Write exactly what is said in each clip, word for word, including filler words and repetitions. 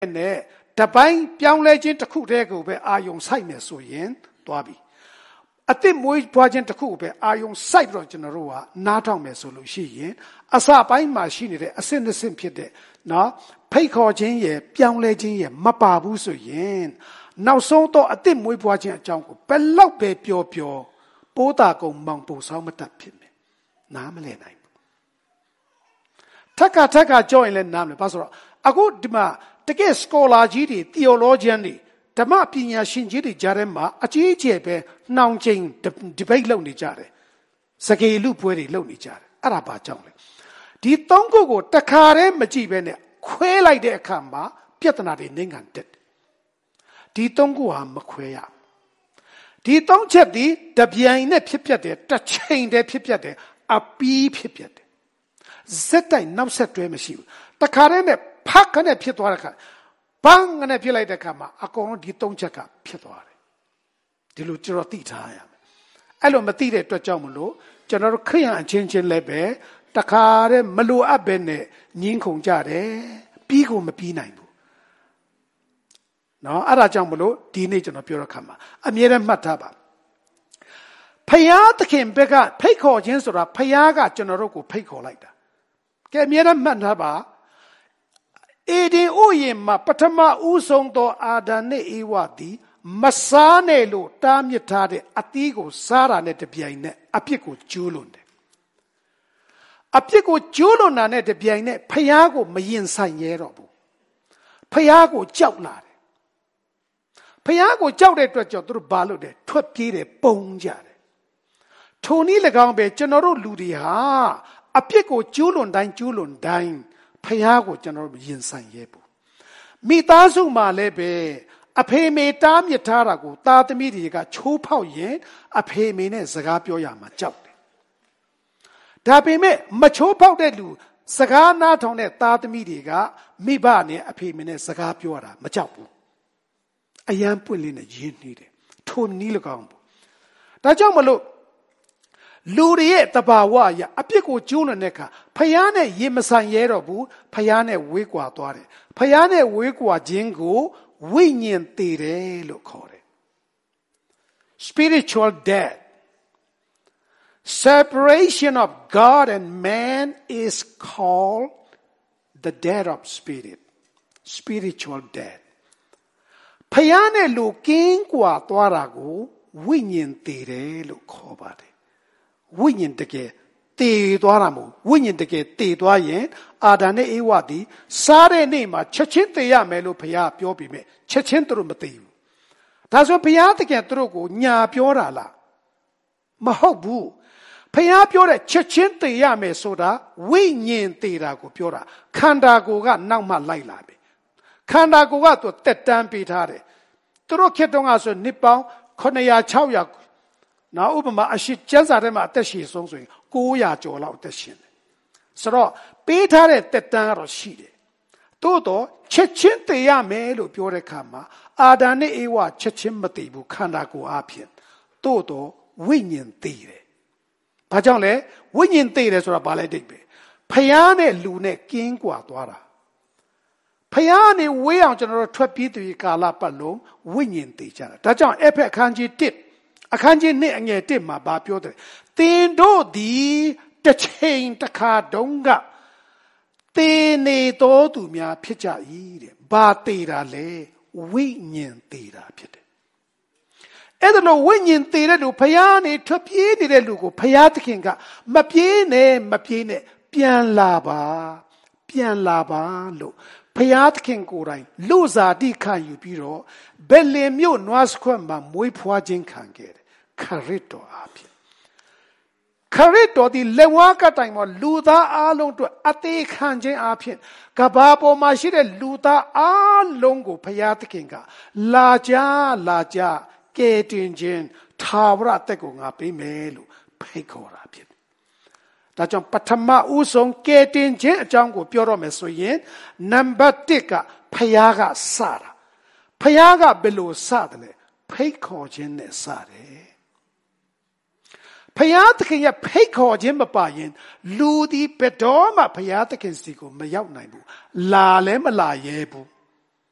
နဲ့တပိုင်းပြောင်းလဲခြင်းတစ်ခုတည်းကိုပဲအာယုံဆိုင်မယ်ဆိုရင်သွားပြီအသစ်မွေးဖွားခြင်းတစ်ခုကိုပဲအာယုံဆိုင်ပြီးတော့ကျွန်တော်တို့ကနားထောင်မယ်ဆိုလို့ရှိရင်အစပိုင်းမှာရှိနေတဲ့အစစ်အစစ်ဖြစ်တဲ့နော်ဖိတ်ခေါ်ခြင်းရဲ့ပြောင်းလဲခြင်းရဲ့မပါဘူးဆိုရင်နောက်ဆုံးတော့အသစ်မွေးဖွားခြင်းအကြောင်းကိုဘယ်လောက်ပဲပြောပြောပိုးတာကုန်မောင်ပူဆောင်မတတ်ဖြစ်မယ်နားမလဲနိုင်ဘူးထက်ကထက်ကကြောရင်လည်းနားမလဲဘာလို့ဆိုတော့အခုဒီမှာတကယ် scholar ကြီးတွေ theologian တွေဓမ္မပညာရှင်ကြီးတွေကြားထဲမှာအကြီးအကျယ်ပဲနှောင်ချိန် debate လုပ်နေကြတယ်စကေလူပွဲတွေလုပ်နေကြတယ်အဲ့ဒါဘာကြောင့်လဲဒီသုံးခုကိုတခါတည်းမကြည့်ပဲနဲ့ခွဲလိုက်တဲ့အခါမှာပြဿနာတွေနှိမ့်ကန်တက်တယ်ဒီသုံးခုဟာမခွဲရဒီသုံးချက်ဒီတပြိုင်နဲ့ဖြစ်ပြတယ်တစ်ချိန်တည်းဖြစ်ပြတယ်အပီးဖြစ်ပြတယ်ဇက်တိုင်နောက်ဆက်တွဲမရှိဘူးတခါတည်းနဲ့ဖတ်ခနဲ့ဖြစ်သွားတဲ့အခါဘန်းငနဲ့ဖြစ်လိုက်တဲ့အခါမှာအကုန်လုံးဒီသုံးချက်ကဖြစ်သွားတယ်ဒီလိုကျွန်တော်သိထားရမယ်အဲ့လိုမသိတဲ့အတွက်ကြောင့်မလို့ကျွန်တော်တို့ခရိယန်အချင်းချင်းလည်းပဲတခါတည်းမလိုအပ်ပဲနဲ့ညင်းခုန်ကြတယ်ပြီးကိုမပြီးနိုင်ဘူးနော်အဲ့ဒါကြောင့်မလို့ဒီနေ့ကျွန်တော်ပြောတဲ့အခါမှာအမြဲတမ်းမှတ်ထားပါဖယားသခင်ဘက်ကဖိတ်ခေါ်ခြင်းဆိုတာဖယားကကျွန်တော်တို့ကိုဖိတ်ခေါ်လိုက်တာကဲအမြဲတမ်းမှတ်ထားပါအေဒင်ဥယျာဉ်မှာပထမဦးဆုံးသောအာဒံနဲ့ဧဝသည်မစားနဲ့လို့တားမြစ်ထားတဲ့အသီးကိုစားတာနဲ့တပြိုင်နက်အပြစ်ကိုကျူးလွန်တယ်အပြစ်ကိုကျူးလွန်တာနဲ့တပြိုင်နက်ဖယားကိုမရင်ဆိုင်ရဲတော့ဘူးဖယားကိုကြောက်လာတယ်ဖယားကိုကြောက်တဲ့အတွက်ကြောင့်သူတို့ဘာလုပ်တယ်ထွက်ပြေးတယ်ပုံကြတယ်ထိုနည်း၎င်းပဲကျွန်တော်တို့လူတွေဟာအပြစ်ကိုကျူးလွန်တိုင်းကျူးလွန်တိုင်းဖယားကိုကျွန်တော်တို့ရင်ဆိုင်ရဲဘူးမိသားစုမှာလည်းပဲအဖေမေတားမြစ်ထားတာကိုသားသမီးတွေကချိုးဖောက်ရင်အဖေမေနဲ့စကားပြောရမှာကြောက်တယ်ဒါပေမဲ့မချိုးဖောက်တဲ့လူစကားနားထောင်တဲ့သားသမီးတွေကမိဘနဲ့အဖေမေနဲ့စကားပြောတာမကြောက်ဘူးအယံပွင့်လင်းနဲ့ရင်းနှီးတယ်ထိုနည်း၎င်းဘူးဒါကြောင့်မလို့လူတွေရဲ့တဘာဝအရာအပြစ်ကိုကျူးလွန်တဲ့အခါဖယားနဲ့ရင်မဆိုင်ရဲတော့ဘူးဖယားနဲ့ဝေးကွာသွားတယ်ဖယားနဲ့ဝေးကွာခြင်းကိုဝိညာဉ်သေတယ်လို့ခေါ်တယ် spiritual death separation of God and man is called the death of spirit spiritual death ဖယားနဲ့လူကင်းကွာသွားတာကိုဝိညာဉ်သေတယ်လို့ခေါ်ပါတယ်ဝိညာဉ်တကယ်တည်သွားတာမဟုတ်ဝိညာဉ်တကယ်တည်သွားရင်အာဒံနဲ့ဧဝသည်စားတဲ့နေ့မှာချက်ချင်းတည်ရမယ်လို့ဘုရားပြောပြီးမြဲချက်ချင်းသူတို့မတည်ဘူးဒါဆိုဘုရားတကယ်သူတို့ကိုညာပြောတာလားမဟုတ်ဘူးဘုရားပြောတဲ့ချက်ချင်းတည်ရမယ်ဆိုတာဝိညာဉ်တည်တာကိုပြောတာခန္ဓာကိုယ်ကနောက်မှလိုက်လာပြီခန္ဓာကိုယ်ကသူတက်တန်းပေးထားတယ်သူတို့ခေတ္တကဆိုနှစ်ပေါင်းခုနှစ်ရာခြောက်ရာနောက်ဥပမာအရှိကျမ်းစာထဲမှာအသက်ရှင်ဆုံးဆိုရင်ကိုးရာကျော်လောက်အသက်ရှင်တယ်ဆိုတော့ပေးထားတဲ့တက်တန်းကတော့ရှိတယ်တိုးတော့ချက်ချင်းတည်ရမယ်လို့ပြောတဲ့အခါမှာအာဒံနဲ့ဧဝချက်ချင်းမတည်ဘူးခန္ဓာကိုယ်အဖြစ်တိုးတော့ဝိညာဉ်တည်တယ်ဘာကြောင့်လဲဝိညာဉ်တည်တယ်ဆိုတာဘာလဲတိတ်ပဲဖယားနဲ့လူနဲ့ကင်းကွာသွားတာဖယားနဲ့ဝေးအောင်ကျွန်တော်တို့ထွက်ပြေးသူကာလပတ်လုံးဝိညာဉ်တည်ကြတာဒါကြောင့်အဖက်အခန်းကြီးတစ်အခန်းကြီးနှစ်အငယ်တစ်မှာဘာပြောတယ်သင်တို့သည်တစ်ချိန်တစ်ခါတုန်းကသေနေတော်သူများဖြစ်ကြ၏တဲ့ဘာသေတာလဲဝိညာဉ်သေတာဖြစ်တယ်အဲ့ဒါလို့ဝိညာဉ်သေတဲ့လူဖယားနေထွက်ပြေးနေတဲ့လူကိုဖယားသခင်ကမပြေးနဲ့မပြေးနဲ့ပြန်လာပါပြန်လာပါလို့ဖယားသခင်ကိုယ်တိုင်လူစားတိခံယူပြီးတော့ဘယ်လင်မြို့နွားစခွက်မှာမွေးဖွားခြင်းခံခဲ့တယ်ခရစ်တော်အဖြစ်ခရစ်တော်ဒီလက်ဝါးကတိုင်မှာလူသားအလုံးတို့အသေးခံခြင်းအဖြစ်ကဘာပေါ်မှာရှိတဲ့လူသားအလုံးကိုဖယားသခင်ကလာကြလာကြကဲတင်ခြင်းသာဝရအသက်ကိုငါပေးမယ်လို့ဖိတ်ခေါ်တာဖြစ်ဒါကြောင့်ပထမဦးဆုံးကဲတင်ခြင်းအကြောင်းကိုပြောတော့မယ်ဆိုရင်နံပါတ်တစ်ကဖယားကစတာဖယားကဘယ်လိုစတယ်လဲဖိတ်ခေါ်ခြင်းနဲ့စတယ်ဖယားသခင်ရဲ့ဖိတ်ခေါ်ခြင်းမပါရင်လူဒီဘယ်တော့မှဖယားသခင်စီကိုမရောက်နိုင်ဘူးလာလည်းမလာရဲဘူး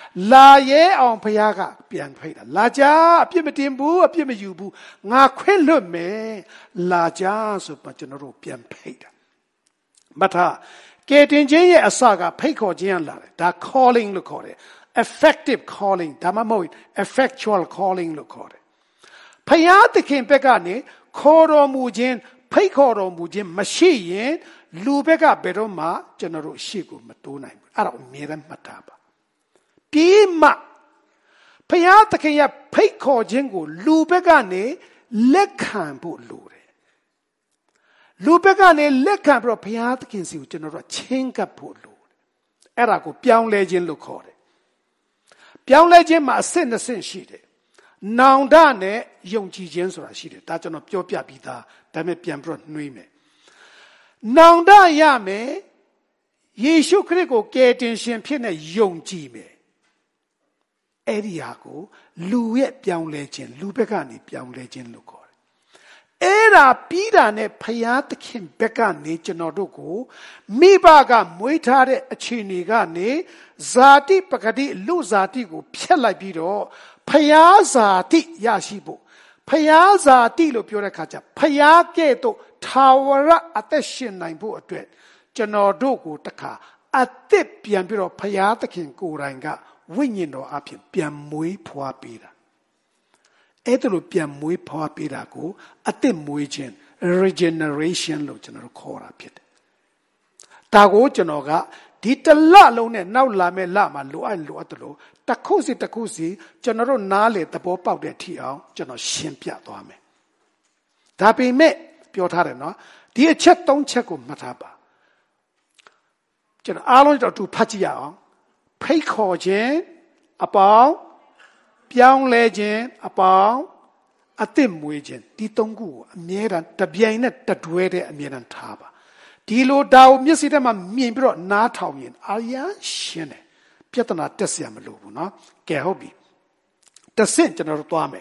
လာရဲအောင်ဖျားကပြန်ဖိတ်တာလာကြအပြစ်မတင်ဘူးအပြစ်မယူဘူးငါခွင့်လွတ်မယ်လာကြဆိုတော့ကျွန်တော်တို့ပြန်ဖိတ်တာမထားကဲတင်ခြင်းရဲ့အစကဖိတ်ခေါ်ခြင်းလာတယ်ဒါ calling လို့ခေါ်တယ် effective calling ဒါမှမဟုတ် effectual calling လို့ခေါ်တယ်ဖျားသခင်ဘက်ကနေခေါ်တော်မူခြင်းဖိတ်ခေါ်တော်မူခြင်းမရှိရင်လူဘက်ကဘယ်တော့မှကျွန်တော်တို့ရှေ့ကိုမတိုးနိုင်ဘူးအဲ့ဒါအမြဲတမ်းမှတ်ထားပါပြီးမှဖျားသခင်ရဲ့ဖိတ်ခေါ်ခြင်းကိုလူဘက်ကနေလက်ခံဖို့လိုတယ်လူဘက်ကနေလက်ခံပြီးတော့ဖျားသခင်စီကိုကျွန်တော်တို့ချင်းကပ်ဖို့လိုတယ်အဲ့ဒါကိုပြောင်းလဲခြင်းလို့ခေါ်တယ်ပြောင်းလဲခြင်းမှာအဆင့်နှစ်ဆင့်ရှိတယ်နောင်တနဲ့ယုံကြည်ခြင်းဆိုတာရှိတယ်ဒါကျွန်တော်ပြောပြပြီးသားဒါပေမဲ့ပြန်ပြီးတော့နှွေးမယ်နောင်တရမယ်ယေရှုခရစ်ကိုကယ်တင်ရှင်ဖြစ်နေယုံကြည်မယ်အဲ့ဒီဟာကိုလူရဲ့ပြောင်းလဲခြင်းလူဘက်ကနေပြောင်းလဲခြင်းလို့ခေါ်တယ်အဲ့ဒါပြီးတာနဲ့ဖျားသခင်ဘက်ကနေကျွန်တော်တို့ကိုမိဘကမွေးထားတဲ့အခြေအနေကနေဇာတိပဂတိလူဇာတိကိုဖျက်လိုက်ပြီးတော့ဖျားဇာတိရရှိဖို့ဖျားဇာတိလို့ပြောတဲ့အခါကျဖျားကဲ့သို့ထာဝရအသက်ရှင်နိုင်ဖို့အတွက်ကျွန်တော်တို့ကိုတခါအသက်ပြန်ပြီးတော့ဖျားသခင်ကိုယ်တိုင်ကဝိညာဉ်တော်အဖြစ်ပြန်မွေးဖွားပေးတာအဲ့ဒါလိုပြန်မွေးဖွားပေးတာကိုအသက်မွေးခြင်း regeneration လို့ကျွန်တော်တို့ခေါ်တာဖြစ်တယ်ဒါကိုကျွန်တော်ကဒီတလလုံးနဲ့နောက်လာမဲ့လမှာလိုအပ်လိုအပ်တယ်လို့တစ်ခုစီတစ်ခုစီကျွန်တော်တို့နားလေသဘောပေါက်တဲ့အထိအောင်ကျွန်တော်ရှင်းပြသွားမယ်ဒါပေမဲ့ပြောထားတယ်နော်ဒီအချက်သုံးချက်ကိုမှတ်ထားပါကျွန်တော်အားလုံးတော့သူဖတ်ကြည့်ရအောင်ဖိတ်ခေါ်ခြင်းအပေါင်းပြောင်းလဲခြင်းအပေါင်းအသစ်မွေးခြင်းဒီသုံးခုကိုအမြဲတမ်းတပြိုင်နဲ့တတွဲတဲ့အမြဲတမ်းထားပါဒီလိုဒါကိုမျက်စိထဲမှာမြင်ပြီးတော့နားထောင်ရင်အာရရှင်းတယ်ပြဿနာတက်เสียမလို့ဘူးเนาะကဲဟုတ်ပြီတဆင့်ကျွန်တော်တို့သွားမယ်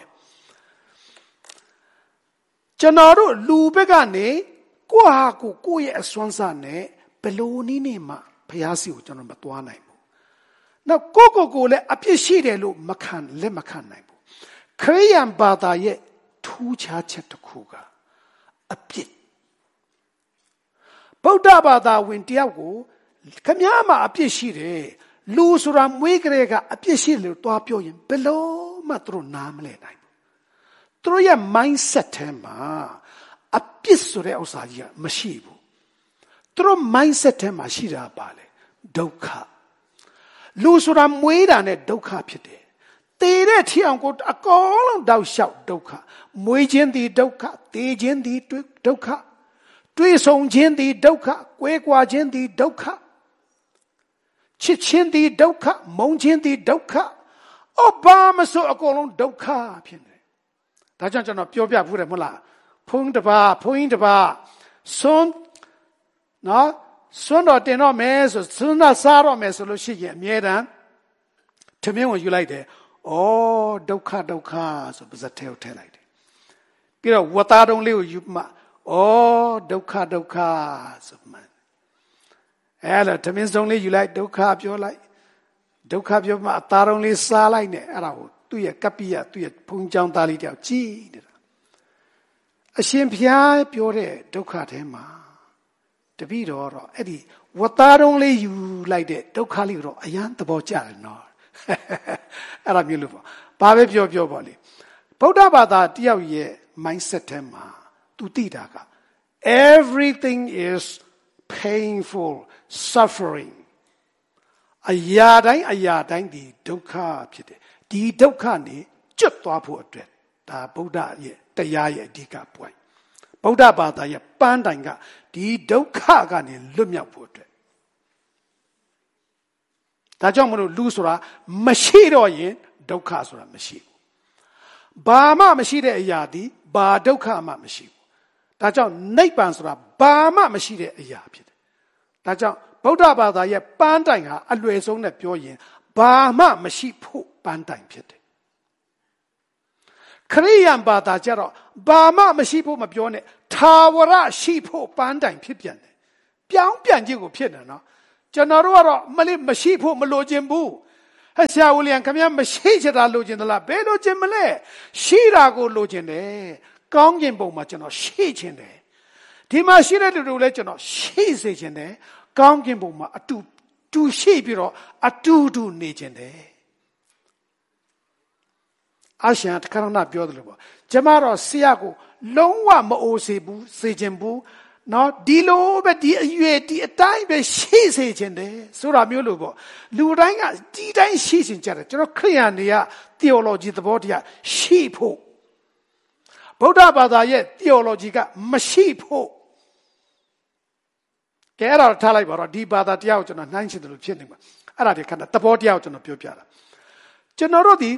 ကျွန်တော်တို့လူဘက်ကနေကိုယ့်ဟာကိုကိုယ့်ရဲ့အစွမ်းစားနဲ့ဘလို့နည်းနဲ့မှဖျားစီကိုကျွန်တော်မသွားနိုင်ဘူး။နောက်ကိုကိုကိုလည်းအပြစ်ရှိတယ်လို့မခံလက်မခံနိုင်ဘူး။ခရိယန်ဘာသာရဲ့ထူးခြားချက်တစ်ခုကအပြစ်ဗုဒ္ဓဘာသာဝင်တယောက်ကိုခမည်းမှာအပြစ်ရှိတယ်လူဆိုတာမွေးကလေးကအပြစ်ရှိတယ်လို့တွားပြောရင်ဘလို့မှသူတို့နားမလဲနိုင်ဘူး။သူတို့ရဲ့ mindset ထဲမှာအပြစ်ဆိုတဲ့ဥစ္စာကြီးကမရှိဘူးသူတို့ mindset ထဲမှာရှိတာပါလေဒုက္ခလူဆိုတာမွေးတာနဲ့ဒုက္ခဖြစ်တယ်တည်တဲ့ထီအောင်ကိုအကုန်လုံးတောက်လျှောက်ဒုက္ခမွေးခြင်းသည်ဒုက္ခတည်ခြင်းသည်ဒုက္ခတွေးဆုံခြင်းသည်ဒုက္ခကွဲကွာခြင်းသည်ဒုက္ခချစ်ခြင်းသည်ဒုက္ခမုန်းခြင်းသည်ဒုက္ခအဘာမဆိုအကုန်လုံးဒုက္ခဖြစ်နေတယ်ဒါကြောင့်ကျွန်တော်ပြောပြဘူးတယ်မဟုတ်လားဖုန်းတစ်ပါးဖုန်းတပါးစွန်းနော်စွန်းတော့တင်တော့မယ်ဆိုစွန်းတော့စားတော့မယ်ဆိုလို့ရှိရင်အမြဲတမ်းထမင်းဝင်ယူလိုက်တယ်ဩဒုက္ခဒုက္ခဆိုပါစက်ထဲကိုထည့်လိုက်တယ်ပြီးတော့ဝတ်သားတုံးလေးကိုယူမှဩဒုက္ခဒုက္ခဆိုမှအဲ့ဒါထမင်းစုံလေးယူလိုက်ဒုက္ခပြောလိုက်ဒုက္ခပြောမှအသားတုံးလေးစားလိုက်နဲ့အဲ့ဒါကိုသူ့ရဲ့ကပ္ပိယသူ့ရဲ့ဖုန်ကြောင်းသားလေးတယောက်ကြည့်နေတာအရှင်ဘုရားပြောတဲ့ဒုက္ခထဲမှာတပည့်တော်တော့အဲ့ဒီဝတ်သားတုံးလေးယူလိုက်တဲ့ဒုက္ခလေးတော့အယံသဘောကျတယ်နော်အဲ့ဒါမျိုးလို့ပေါ့ဘာပဲပြောပြောပါလေဗုဒ္ဓဘာသာတယောက်ရဲ့ mindset ထဲမှာသူသိတာက everything is painful suffering အရာတိုင်းအရာတိုင်းဒီဒုက္ခဖြစ်တယ်ဒီဒုက္ခနေကျွတ်သွားဖို့အတွက်ဒါဗုဒ္ဓရဲ့တရားရဲ့အဓိက point ဗုဒ္ဓဘာသာရဲ့ပန်းတိုင်ကဒီဒုက္ခကနေလွတ်မြောက်ဖို့အတွက်ဒါကြောင့်မလို့လူဆိုတာမရှိတော့ရင်ဒုက္ခဆိုတာမရှိဘူးဘာမှမရှိတဲ့အရာဒီဘာဒုက္ခမှမရှိဘူးဒါကြောင့်နိဗ္ဗာန်ဆိုတာဘာမှမရှိတဲ့အရာဖြစ်တယ်ဒါကြောင့်ဗုဒ္ဓဘာသာရဲ့ပန်းတိုင်ဟာအလွယ်ဆုံးနဲ့ပြောရင်ဘာမှမရှိဖို့ပန်းတိုင်ဖြစ်တယ်ခရိယန်ဘာသာကျတော့ဘာမှမရှိဖို့မပြောနဲ့ထာဝရရှိဖို့ပန်းတိုင်ဖြစ်ပြန်တယ်ပြောင်းပြန်ခြင်းကိုဖြစ်တယ်နော်ကျွန်တော်တို့ကတော့မလေးမရှိဖို့မလိုချင်ဘူးဟဲ့ဆရာဦးလျံခင်ဗျာမရှိချင်တာလိုချင်သလားဘယ်လိုချင်မလဲရှိတာကိုလိုချင်တယ်ကောင်းကျင်ပုံမှာကျွန်တော်ရှိချင်တယ်ဒီမှာရှိတဲ့လူတွေလည်းကျွန်တော်ရှိစေချင်တယ်ကောင်းကျင်ပုံမှာအတူတူရှိပြီးတော့အတူတူနေချင်တယ်အရှင်တခါတော့ပြောတယ်လို့ပေါ့ကျမတော့ဆရာကိုလုံးဝမအိုစေဘူးစေချင်ဘူးနော်ဒီလိုပဲဒီအရွယ်ဒီအတိုင်းပဲရှိစေချင်တယ်ဆိုတာမျိုးလို့ပေါ့လူတိုင်းကဒီတိုင်းရှိချင်ကြတယ်ကျွန်တော်ခရိယန်တွေက theology သဘောတရားရှိဖို့ဗုဒ္ဓဘာသာရဲ့ theology ကမရှိဖို့ကဲအဲ့ဒါထားလိုက်ပါတော့ဒီဘာသာတရားကိုကျွန်တော်နှိုင်းချင်တယ်လို့ဖြစ်နေမှာအဲ့ဒါဒီခဏသဘောတရားကိုကျွန်တော်ပြောပြတာကျွန်တော်တို့ဒီ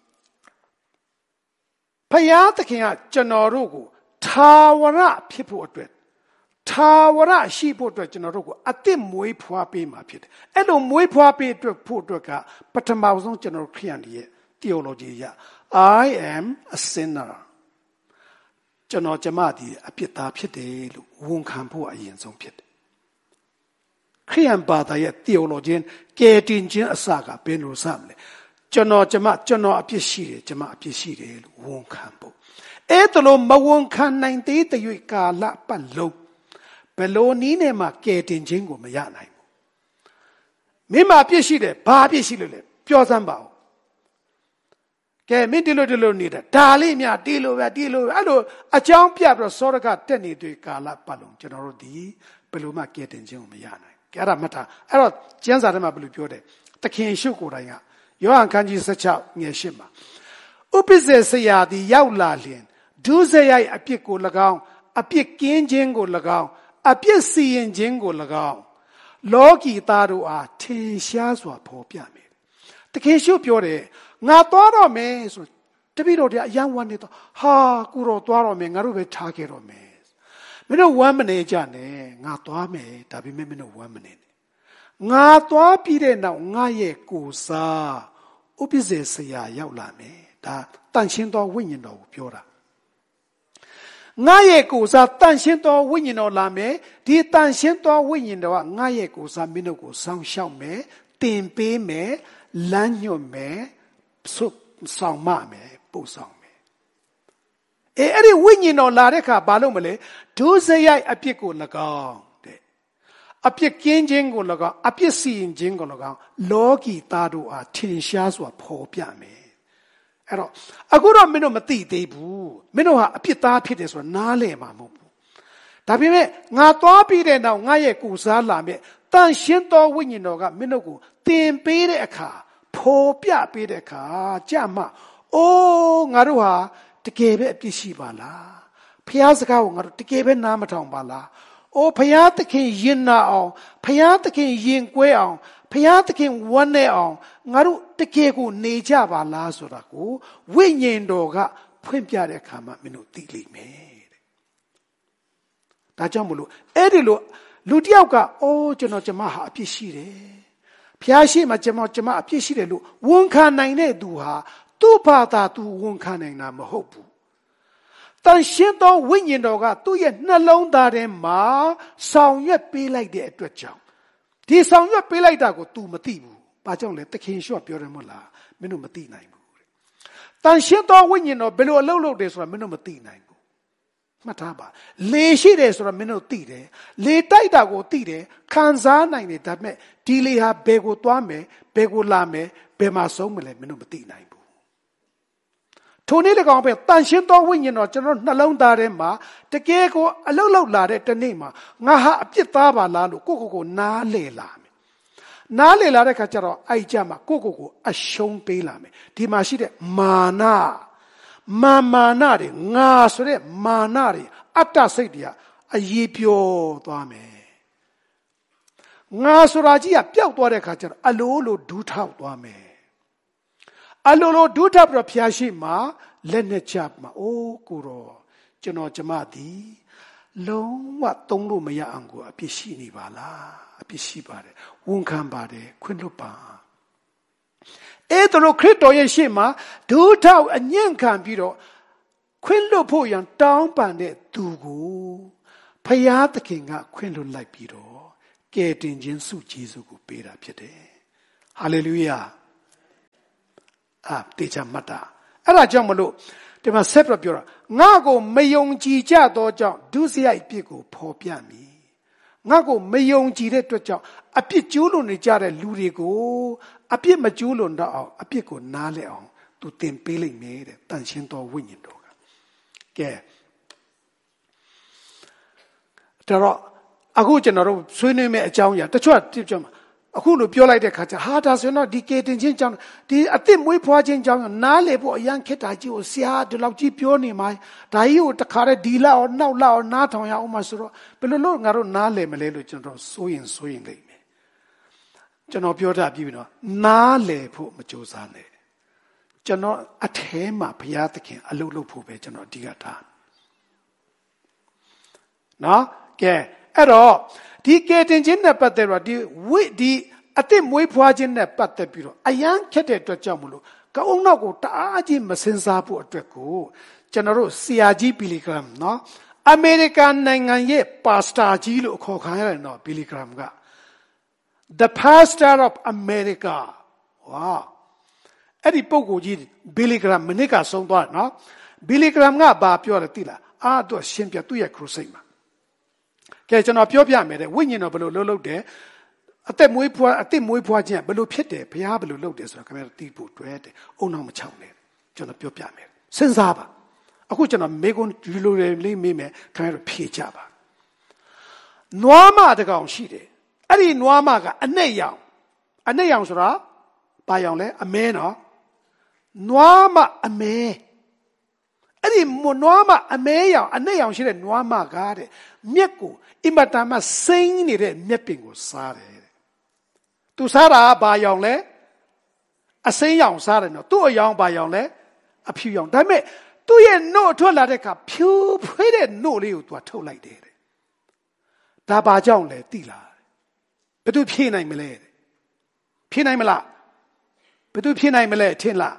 ဖယားသခင်ကကျွန်တော်တို့ကိုထာဝရဖြစ်ဖို့အတွက်ထာဝရရှိဖို့အတွက်ကျွန်တော်တို့ကိုအသစ်မွေးဖွားပေးမှာဖြစ်တယ်အဲ့လိုမွေးဖွားပေးအတွက်ဖို့အတွက်ကပထမဆုံးကျွန်တော်တို့ခရိယန်ရဲ့ theology ရ I am a sinner ကျွန်တော်ကျမဒီအပြစ်သားဖြစ်တယ်လို့ဝန်ခံဖို့အရင်ဆုံးဖြစ်တယ်ခရိယန်ဘာသာရဲ့ theology ကဲတင်ခြင်းအစကဘယ်လိုစမလဲကျွန်တော်ကျမကျွန်တော်အပြစ်ရှိတယ်ကျမအပြစ်ရှိတယ်လို့ဝန်ခံဖို့အဲ့ဒါလို့မဝန်ခံနိုင်သေးတဲ့၍ကာလပတ်လုံးဘယ်လိုနည်းနဲ့မှကဲတင်ခြင်းကိုမရနိုင်ဘူးမင်းမအပြစ်ရှိတယ်ဘာအပြစ်ရှိလို့လဲပြောစမ်းပါဦးကဲမင်းဒီလိုဒီလိုနေတာဒါလေးများဒီလိုပဲဒီလိုပဲအဲ့လိုအကြောင်းပြပြီးတော့စောရကတက်နေတဲ့ကာလပတ်လုံးကျွန်တော်တို့ဒီဘယ်လိုမှကဲတင်ခြင်းကိုမရနိုင်ကဲအဲ့ဒါမှတ်ထားအဲ့တော့ကျမ်းစာထဲမှာဘယ်လိုပြောတယ်သခင်ရှုကိုယ်တိုင်ကယောဟန်ခန်းကြီး十၆ငယ်၈မှာဥပစ္စေဆရာသည်ရောက်လာလျင်ဒုစရိုက်အပြစ်ကို၎င်းအပြစ်ကင်းခြင်းကို၎င်းအပြစ်စီရင်ခြင်းကို၎င်းလောကီသားတို့အားထင်ရှားစွာဖော်ပြမယ်တခင်ရှုပြောတယ်ငါသွားတော့မယ်ဆိုတပည့်တော်တွေအယံဝမ်းနေတော့ဟာကိုတော့သွားတော့မယ်ငါတို့ပဲထားခဲ့တော့မယ်မင်းတို့ဝမ်းမနေကြနဲ့ငါသွားမယ်ဒါပေမဲ့မင်းတို့ဝမ်းမနေနဲ့ငါသွားပြီးတဲ့နောက်ငါရဲ့ကိုယ်စားဥပ္ပဇေဆရာရောက်လာမယ်ဒါတန်ရှင်းသောဝိညာဉ်တော်ကိုပြောတာငါရဲ့ကိုယ်စားတန်ရှင်းသောဝိညာဉ်တော်လာမယ်ဒီတန်ရှင်းသောဝိညာဉ်တော်ကငါရဲ့ကိုယ်စားမင်းတို့ကိုစောင့်ရှောက်မယ်တင်ပေးမယ်လမ်းညွှန်မယ်ဆုဆောင်မမယ်ပို့ဆောင်မယ်အဲအဲ့ဒီဝိညာဉ်တော်လာတဲ့အခါဘာလို့မလဲဒုစရိုက်အပြစ်ကို၎င်းအပြစ်ကင်းခြင်းကို၎င်းအပြစ်စီရင်ခြင်းကို၎င်းလောကီသားတို့အားထင်ရှားစွာဖော်ပြမယ်အဲ့တော့အခုတော့မင်းတို့မသိသေးဘူးမင်းတို့ဟာအပြစ်သားဖြစ်တယ်ဆိုတာနားလည်မှာမဟုတ်ဘူးဒါပေမဲ့ငါသွားပြီးတဲ့နောက်ငါရဲ့ကိုယ်စားလာမဲ့တန်ရှင်းသောဝိညာဉ်တော်ကမင်းတို့ကိုသင်ပေးတဲ့အခါဖော်ပြပေးတဲ့အခါကြမှာအိုးငါတို့ဟာတကယ်ပဲအပြစ်ရှိပါလားဖျားစကားကိုငါတို့တကယ်ပဲနားမထောင်ပါလားအိုးဖျားသခင်ရင်နာအောင်ဖျားသခင်ရင်ကွဲအောင်ဖျားသခင်ဝမ်းနဲ့အောင်ငါတို့တကယ်ကိုနေကြပါလားဆိုတာကိုဝိညာဉ်တော်ကဖွင့်ပြတဲ့အခါမှာမင်းတို့သိလိမ့်မယ်တဲ့ဒါကြောင့်မလို့အဲ့ဒီလိုလူတယောက်ကအိုးကျွန်တော်ကျမဟာအပြစ်ရှိတယ်ဖျားရှိမှကျွန်တော်ကျမအပြစ်ရှိတယ်လို့ဝန်ခံနိုင်တဲ့သူဟာသူ့ဘာသာသူဝန်ခံနိုင်တာမဟုတ်ဘူးတန်ရှင်းသောဝိညာဉ်တော်ကသူ့ရဲ့နှလုံးသားထဲမှာဆောင်ရွက်ပေးလိုက်တဲ့အတွက်ကြောင့်ဒီဆောင်ရွက်ပေးလိုက်တာကို तू မသိဘူး။ဘာကြောင့်လဲသခင်ရှော့ပြောတယ်မဟုတ်လားမင်းတို့မသိနိုင်ဘူးတဲ့။တန်ရှင်းသောဝိညာဉ်တော်ဘယ်လိုအလုပ်လုပ်တယ်ဆိုတာမင်းတို့မသိနိုင်ဘူး။မှတ်ထားပါလေရှိတယ်ဆိုတာမင်းတို့သိတယ်လေတိုက်တာကိုသိတယ်ခံစားနိုင်တယ်ဒါပေမဲ့ဒီလေဟာဘယ်ကိုသွားမယ်ဘယ်ကိုလာမယ်ဘယ်မှာဆုံးမလဲမင်းတို့မသိနိုင်ဘူးထိုနေ့တကောင်ပဲတန်ရှင်းသောဝိညာဉ်တော်ကျွန်တော်နှလုံးသားထဲမှာတကယ်ကိုအလုတ်လောက်လာတဲ့တနေ့မှာငါဟာအပြစ်သားပါလားလို့ကိုကိုကိုနားလေလာမယ်နားလေလာတဲ့ခါကျတော့အဲ့ကြမှာကိုကိုကိုအရှုံးပေးလာမယ်ဒီမှာရှိတဲ့မာနမာမာနတွေငါဆိုတဲ့မာနတွေအတ္တစိတ်တွေကအရေးပြောသွားမယ်ငါဆိုတာကြီးကပျောက်သွားတဲ့ခါကျတော့အလိုလိုဒူးထောက်သွားမယ်အလိုလိုဒုထပ်ပြီးတော့ဖျားရှိမှလက်နဲ့ချမှာအိုးကိုတော့ကျွန်တော်ကျမသည်လုံးဝသုံးလို့မရအောင်ကိုအပြစ်ရှိနေပါလားအပြစ်ရှိပါတယ်ဝန်ခံပါတယ်ခွင့်လွတ်ပါအဲ့တို့ခရစ်တော်ရဲ့ရှေ့မှာဒုထောက်အညံ့ခံပြီးတော့ခွင့်လွတ်ဖို့ရန်တောင်းပန်တဲ့သူကိုဖျားသခင်ကခွင့်လွတ်လိုက်ပြီးတော့ကယ်တင်ခြင်းဆုကျေးဇူးကိုပေးတာဖြစ်တယ်ဟာလေလုယာအာတေချာမှတ်တာအဲ့ဒါကြောင့်မလို့ဒီမှာဆက်ပြောတာငါကိုမယုံကြည်ကြသောကြောင့်ဒုစရိုက်အပြစ်ကိုဖော်ပြမည်ငါကိုမယုံကြည်တဲ့အတွက်ကြောင့်အပြစ်ကျူးလွန်နေကြတဲ့လူတွေကိုအပြစ်မကျူးလွန်တော့အောင်အပြစ်ကိုနားလဲအောင်သူသင်ပေးလိုက်မယ်တဲ့တန်ရှင်းသောဝိညာဉ်တော်ကကဲတော့အခုကျွန်တော်တို့ဆွေးနွေးမယ့်အကြောင်းအရာတချို့ကတိကျမှာအခုလိုပြောလိုက်တဲ့ခါကျဟာဒါဆိုရင်တော့ဒီကေတင်ချင်းကြောင့်ဒီအစ်စ်မွေးဖွားခြင်းကြောင့်နားလေဖို့အရန်ခက်တာကြီးကိုဆရာဒီလောက်ကြီးပြောနေမှာဒါကြီးကိုတခါတည်းဒီလောက်အောင်နောက်လောက်အောင်နားထောင်ရအောင်မှဆိုတော့ဘယ်လိုလုပ်ငါတို့နားလေမလဲလို့ကျွန်တော်စိုးရင်စိုးရင်လိမ့်မယ်ကျွန်တော်ပြောတာပြီးပြီနော်နားလေဖို့မကြိုးစားနဲ့ကျွန်တော်အထဲမှာဘုရားသခင်အလုပ်လုပ်ဖို့ပဲကျွန်တော်အဓိကထားနော်ကဲအဲ့တော့ဒီကေတင်ချင်းနဲ့ပတ်သက်တော့ဒီဝိဒီအစ်စ်မွေးဖွားခြင်းနဲ့ပတ်သက်ပြီးတော့အယံခက်တဲ့အတွက်ကြောင့်မလို့ကောင်းနောက်ကိုတအားကြီးမစင်စားဖို့အတွက်ကိုကျွန်တော်တို့ဆရာကြီးဘီလီဂရမ်နော်အမေရိကန်နိုင်ငံရဲ့ပါစတာကြီးလို့ခေါ်ခံရတယ်နော်ဘီလီဂရမ်က the pastor of America ဝါအဲ့ဒီပုဂ္ဂိုလ်ကြီးဘီလီဂရမ်မနစ်ကဆုံးသွားတယ်နော်ဘီလီဂရမ်ကဘာပြောလဲသိလားအာတော့ရှင်းပြသူ့ရဲ့ခရုစိတ်မှာကဲကျွန်တော်ပြောပြမယ်တဲ့ဝိညာဉ်တော်ဘယ်လိုလှုပ်လှုပ်တယ်အသက်မွေးဖွားအသက်မွေးဖွားခြင်းဘယ်လိုဖြစ်တယ်ဘုရားဘယ်လိုလုပ်တယ်ဆိုတော့ခင်ဗျားတို့သိဖို့တွေ့တယ်အုံနောက်မချောင်းနဲ့ကျွန်တော်ပြောပြမယ်စဉ်းစားပါအခုကျွန်တော်မေကွန်ဒီလိုလေးမေးမယ်ခင်ဗျားတို့ဖြေကြပါနွားမတကောင်ရှိတယ်အဲ့ဒီနွားမကအနှဲ့ရောင်အနှဲ့ရောင်ဆိုတာဘာရောင်လဲအမဲနော်နွားမအမဲအဲ့ဒီနွားမအမဲရောင်အနှဲ့ရောင်ရှိတဲ့နွားမကားတဲ့မြက်ကိုအင်မတန်မှစိမ့်နေတဲ့မြက်ပင်ကိုစားတယ်တဲ့သူစားတာဘာရောင်လဲအစိမ်းရောင်စားတယ်နော်သူ့အရောင်ဘာရောင်လဲအဖြူရောင်ဒါပေမဲ့သူ့ရဲ့နှုတ်ထွက်လာတဲ့အခါဖြူဖွေးတဲ့နှုတ်လေးကိုသူကထုတ်လိုက်တယ်တဲ့ဒါဘာကြောင့်လဲသိလားဘယ်သူဖြေနိုင်မလဲဖြေနိုင်မလားဘယ်သူဖြေနိုင်မလဲထင်လား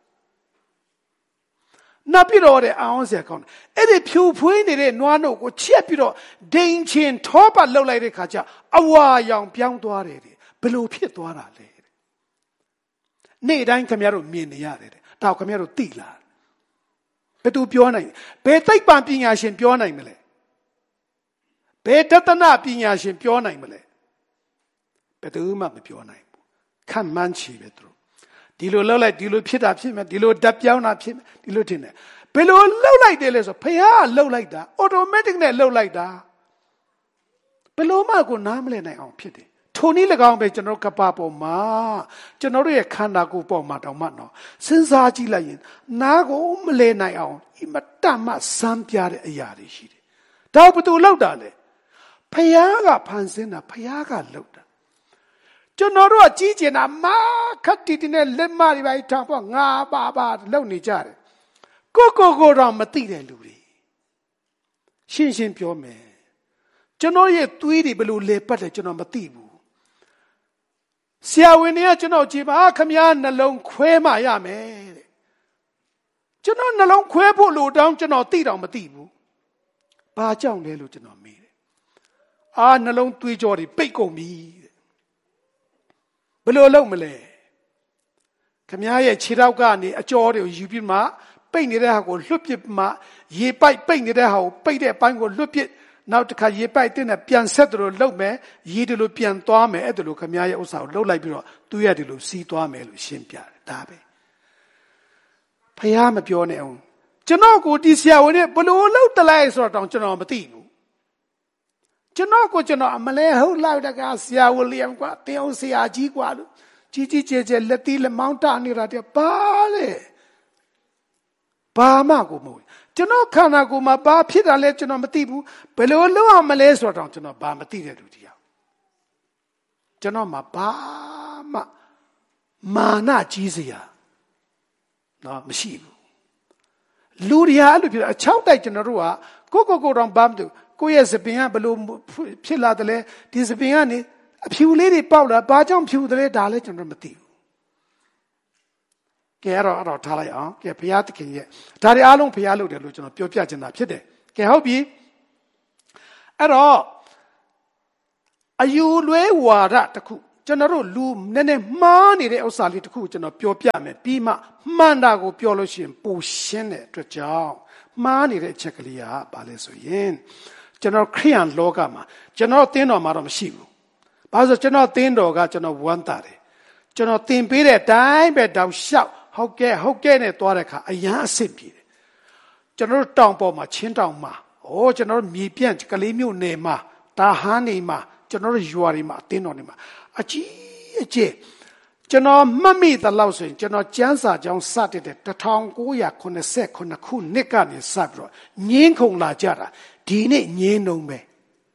နပ်ပြီးတော့တဲ့အောင်ဆရာကောင်းအဲ့ဒီဖြူဖွေးနေတဲ့နွားနှုတ်ကိုချက်ပြီးတော့ဒိန်ချင်းထောပတ်လှုပ်လိုက်တဲ့ခါကျအဝါရောင်ပြောင်းသွားတယ်တဲ့ဘယ်လိုဖြစ်သွားတာလဲတဲ့နေ့တိုင်းခင်ဗျားတို့မြင်နေရတယ်တဲ့ဒါခင်ဗျားတို့သိလားဘယ်သူပြောနိုင်ဘယ်သိပ္ပံပညာရှင်ပြောနိုင်မလဲဘယ်တသနာပညာရှင်ပြောနိုင်မလဲဘယ်သူမှမပြောနိုင်ဘူးခံမှန်းချီပဲသူဒီလိုလှုပ်လိုက်ဒီလိုဖြစ်တာဖြစ်မယ်ဒီလိုဓာတ်ပြောင်းတာဖြစ်မယ်ဒီလိုထင်တယ်ဘယ်လိုလှုပ်လိုက်တယ်လဲဆိုဖះလှုပ်လိုက်တာ automatic နဲ့လှုပ်လိုက်တာဘယ်လိုမှကိုနားမလည်နိုင်အောင်ဖြစ်တယ်ထိုနည်း၎င်းပဲကျွန်တော်ကပ္ပပေါ်မှာကျွန်တော်တို့ရဲ့ခန္ဓာကိုယ်ပေါ်မှာတောင်မှနော်စဉ်းစားကြည့်လိုက်ရင်နားကိုမလည်နိုင်အောင်အမတတ်မှစမ်းပြတဲ့အရာတွေရှိတယ်ဒါဘယ်သူလှုပ်တာလဲဖះကဖန်ဆင်းတာဖះကလှုပ်တာကျွန်တော်တို့ကကြီးကျင်တာမာခတ်တီတီနဲ့လက်မတွေပဲထားပေါ့ငါပါပါလုံနေကြတယ်ကိုကိုကိုတော့မသိတဲ့လူတွေရှင်းရှင်းပြောမယ်ကျွန်တော်ရဲ့သွေးတွေဘယ်လိုလဲပတ်တယ်ကျွန်တော်မသိဘူးဆရာဝန်တွေကကျွန်တော်ကြည်ပါခမည်းနှလုံးခွဲမှရမယ်တဲ့ကျွန်တော်နှလုံးခွဲဖို့လို့တောင်းကျွန်တော်သိတော့မသိဘူးဘာကြောင့်လဲလို့ကျွန်တော်မေးတယ်အာနှလုံးသွေးကြောတွေပိတ်ကုန်ပြီဘယ်လိုလုပ်မလဲခမည်းရဲ့ခြေထောက်ကနေအကြောတွေကိုယူပြီးမှပိတ်နေတဲ့ဟာကိုလွတ်ပစ်မှရေပိုက်ပိတ်နေတဲ့ဟာကိုပိတ်တဲ့အပိုင်းကိုလွတ်ပစ်နောက်တစ်ခါရေပိုက်တဲ့နဲ့ပြန်ဆက်တယ်လို့လုပ်မယ်ရေတယ်လို့ပြန်သွားမယ်အဲ့ဒါလို့ခမည်းရဲ့ဥစ္စာကိုလှုပ်လိုက်ပြီးတော့သူ့ရတယ်လို့စီးသွားမယ်လို့ရှင်းပြတယ်ဒါပဲဖះမပြောနဲ့အောင်ကျွန်တော်ကိုဒီဆရာဝန်နဲ့ဘယ်လိုလုပ်တလိုက်ဆိုတော့တောင်ကျွန်တော်မသိဘူးကျွန်တော်ကိုကျွန်တော်အမလဲဟုတ်လောက်တကဆရာဝန်လျံကွာတင်းအောင်ဆရာကြီးကွာလို့ကြီးကြီးကျယ်ကျယ်လက်သီးလက်မောင်းတနေတာတည်းပါလေဘာမှကိုမဟုတ်ကျွန်တော်ခန္ဓာကိုယ်မှာဘာဖြစ်တာလဲကျွန်တော်မသိဘူးဘယ်လိုလုပ်အောင်မလဲဆိုတော့ကျွန်တော်ဘာမသိတဲ့လူတရားကျွန်တော်မှာဘာမှမာနကြီးစရာနော်မရှိဘူးလူတရားအဲ့လိုဖြစ်အချောက်တိုက်ကျွန်တော်တို့ကကိုကိုကိုတောင်ဘာမတူကိုယ့်ရဲ့စပင်ကဘယ်လိုဖြစ်လာတယ်လဲဒီစပင်ကနေအဖြူလေးတွေပေါက်လာဘာကြောင့်ဖြူတယ်လဲဒါလည်းကျွန်တော်မသိဘူးကဲအဲ့တော့အဲ့တော့ထားလိုက်အောင်ကဲဘုရားသခင်ရဲ့ဒါတွေအားလုံးဘုရားလုပ်တယ်လို့ကျွန်တော်ပြောပြချင်တာဖြစ်တယ်ကဲဟုတ်ပြီအဲ့တော့အယူလွဲဝါဒတစ်ခုကျွန်တော်တို့လူနည်းနည်းမှားနေတဲ့ဥစ္စာလေးတစ်ခုကျွန်တော်ပြောပြမယ်ပြီးမှမှန်တာကိုပြောလို့ရှိရင်ပိုရှင်းတဲ့အတွက်ကြောင့်မှားနေတဲ့အချက်ကလေးကဘာလဲဆိုရင်ကျွန်တော်ခရိယန်လောကမှာကျွန်တော်သင်တော်မှာတော့မရှိဘူးဘာလို့ဆိုကျွန်တော်သင်တော်ကကျွန်တော်ဝမ်းသာတယ်ကျွန်တော်သင်ပေးတဲ့အတိုင်းပဲတောက်လျှောက်ဟုတ်ကဲ့ဟုတ်ကဲ့နဲ့သွားတဲ့အခါအရန်အဆင်ပြေတယ်ကျွန်တော်တို့တောင်ပေါ်မှာချင်းတောင်မှာအိုးကျွန်တော်တို့မြေပြန့်ကလေးမျိုးနယ်မှာတာဟန်းနေမှာကျွန်တော်တို့ရွာတွေမှာအသင်းတော်တွေမှာအကြီးအကျယ်ကျွန်တော်မှတ်မိသလောက်ဆိုရင်ကျွန်တော်ကျမ်းစာကြောင်းစတဲ့တဲ့တစ်ထောင်ကိုးရာခုနှစ်ဆယ်ခုနှစ်ကနေစပြီးတော့ငင်းခုန်လာကြတာဒီနေ့ငင်းနှုံပဲ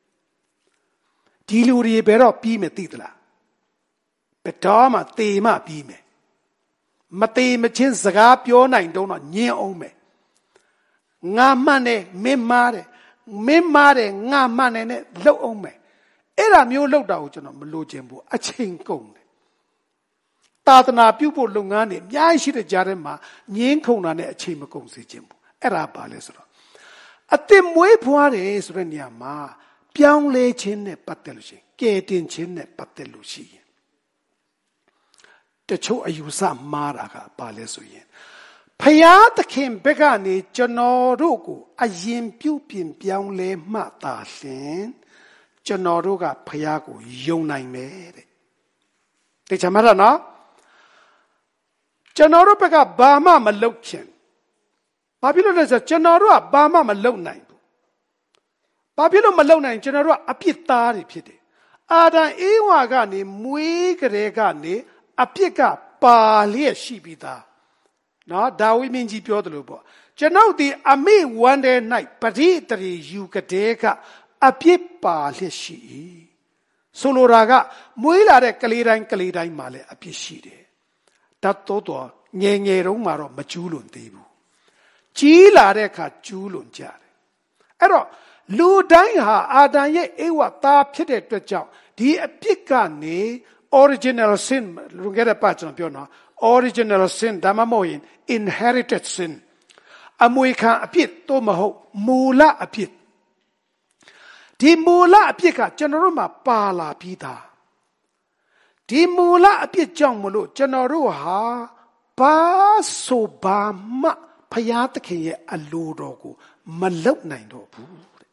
ဒီလူတွေဘယ်တော့ပြီးမယ်သိသလားဘယ်တော့မှသေမှပြီးမယ်မသေးမချင်းစကားပြောနိုင်တော့ညင်းအောင်မယ်ငါမှန်တယ်မင်းမားတယ်မင်းမားတယ်ငါမှန်တယ်နဲ့လှုပ်အောင်မယ်အဲ့ဒါမျိုးလှုပ်တာကိုကျွန်တော်မလိုချင်ဘူးအချိန်ကုန်တယ်သာသနာပြုဖို့လုပ်ငန်းတွေအများကြီးရှိတဲ့ကြားထဲမှာငင်းခုန်တာနဲ့အချိန်မကုန်စေချင်ဘူးအဲ့ဒါပါလဲဆိုတော့အသစ်မွေးဖွားတယ်ဆိုတဲ့နေရာမှာပြောင်းလဲခြင်းနဲ့ပတ်သက်လို့ရှိရင်ကဲတင်ခြင်းနဲ့ပတ်သက်လို့ရှိရင်တချို့အယူဆမှားတာကဘာလဲဆိုရင်ဖယားသခင်ဘက်ကနေကျွန်တော်တို့ကိုအရင်ပြုပြင်ပြောင်းလဲမှသာလျှင်ကျွန်တော်တို့ကဖယားကိုယုံနိုင်မယ်တဲ့သိချင်မှာလားနော်ကျွန်တော်တို့ဘက်ကဘာမှမလုပ်ခင်ဘာဖြစ်လို့လဲဆိုတော့ကျွန်တော်တို့ကဘာမှမလုပ်နိုင်ဘူးဘာဖြစ်လို့မလုပ်နိုင်ကျွန်တော်တို့ကအပြစ်သားတွေဖြစ်တယ်အာဒံအေဝါကနေမွေးကလေးကနေအပြစ်ကပါလျက်ရှိပြီးသားနော်ဒါဝိမင်းကြီးပြောတယ်လို့ပေါ့ကျွန်ုပ်ဒီအမိဝန္တဲ့၌ပရိတရီယူကတဲ့ကအပြစ်ပါလျက်ရှိ၏ဆိုလိုတာကမွေးလာတဲ့ကလေးတိုင်းကလေးတိုင်းမှာလည်းအပြစ်ရှိတယ်တတ်တော့တော့ငယ်ငယ်တုန်းမှာတော့မကျူးလွန်သေးဘူးကြီးလာတဲ့အခါကျူးလွန်ကြတယ်အဲ့တော့လူတိုင်းဟာအာဒံရဲ့ဧဝသားဖြစ်တဲ့အတွက်ကြောင့်ဒီအပြစ်ကနေ original sin လူငယ်တဲ့ပတ်ကျွန်တော်ပြောနော် original sin ဒါမှမဟုတ်ရင် inherited sin အမွေခံအပြစ်တော့မဟုတ်မူလအပြစ်ဒီမူလအပြစ်ကကျွန်တော်တို့မှာပါလာပြီးသားဒီမူလအပြစ်ကြောင့်မလို့ကျွန်တော်တို့ဟာဘာဆိုဘာမှဖယားသခင်ရဲ့အလိုတော်ကိုမလုပ်နိုင်တော့ဘူးတဲ့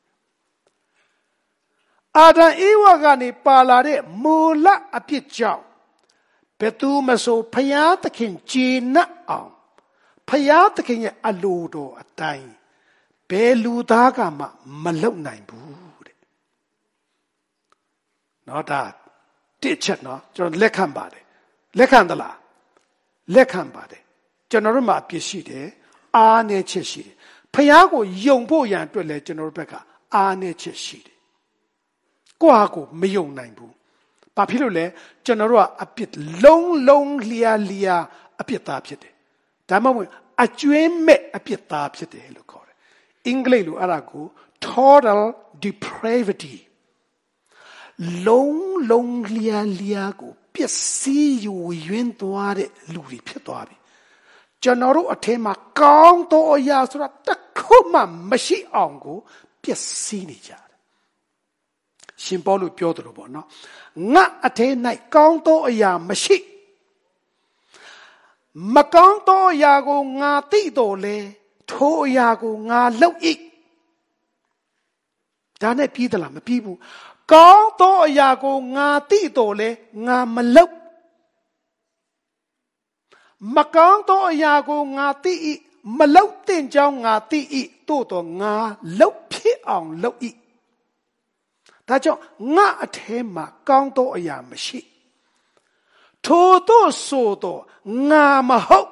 အာဒံဧဝကနေပါလာတဲ့မူလအပြစ်ကြောင့်ဘယ်သူမဆိုဖယားသခင်ကြည်နပ်အောင်ဖယားသခင်ရဲ့အလိုတော်အတိုင်းဘယ်လူသားကမှမလုပ်နိုင်ဘူးတဲ့နော်ဒါတစ်ချက်နော်ကျွန်တော်လက်ခံပါတယ်လက်ခံသလားလက်ခံပါတယ်ကျွန်တော်တို့မှာအပြစ်ရှိတယ်အားနည်းချက်ရှိတယ်ဖယားကိုယုံဖို့ရန်အတွက်လည်းကျွန်တော်တို့ဘက်ကအားနည်းချက်ရှိတယ်ကိုယ့်ဟာကိုမယုံနိုင်ဘူးဘာဖြစ်လို့လဲကျွန်တော်တို့ကအပြစ်လုံးလုံးလျာလျာအပြစ်သားဖြစ်တယ်ဒါမှမဟုတ်အကျွင်းမဲ့အပြစ်သားဖြစ်တယ်လို့ခေါ်တယ်အင်္ဂလိပ်လိုအဲ့ဒါကို total depravity လုံးလုံးလျာလျာကိုပျက်စီးယူယွင်းသွားတဲ့လူတွေဖြစ်သွားပြီကျွန်တော်တို့အထက်မှာကောင်းသောအရာဆိုတာတစ်ခုမှမရှိအောင်ကိုပျက်စီးနေကြတယ်ရှင်ပေါလုပြောတယ်လို့ပေါ့နော်ငါအထက်၌ကောင်းသောအရာမရှိမကောင်းသောအရာကိုငါသိတော်လဲထိုအရာကိုငါလုပ်၏ဒါနဲ့ပြီးသလားမပြီးဘူးကောင်းသောအရာကိုငါသိတော်လဲငါမလုပ်မကောင်းသောအရာကိုငါသိ၏မလုပ်တဲ့ကြောင်းငါသိ၏သို့တော့ငါလုပ်ဖြစ်အောင်လုပ်၏ဒါကြောင့်ငါအထဲမှာကောင်းသောအရာမရှိထို့သောဆိုတော့ငါမဟုတ်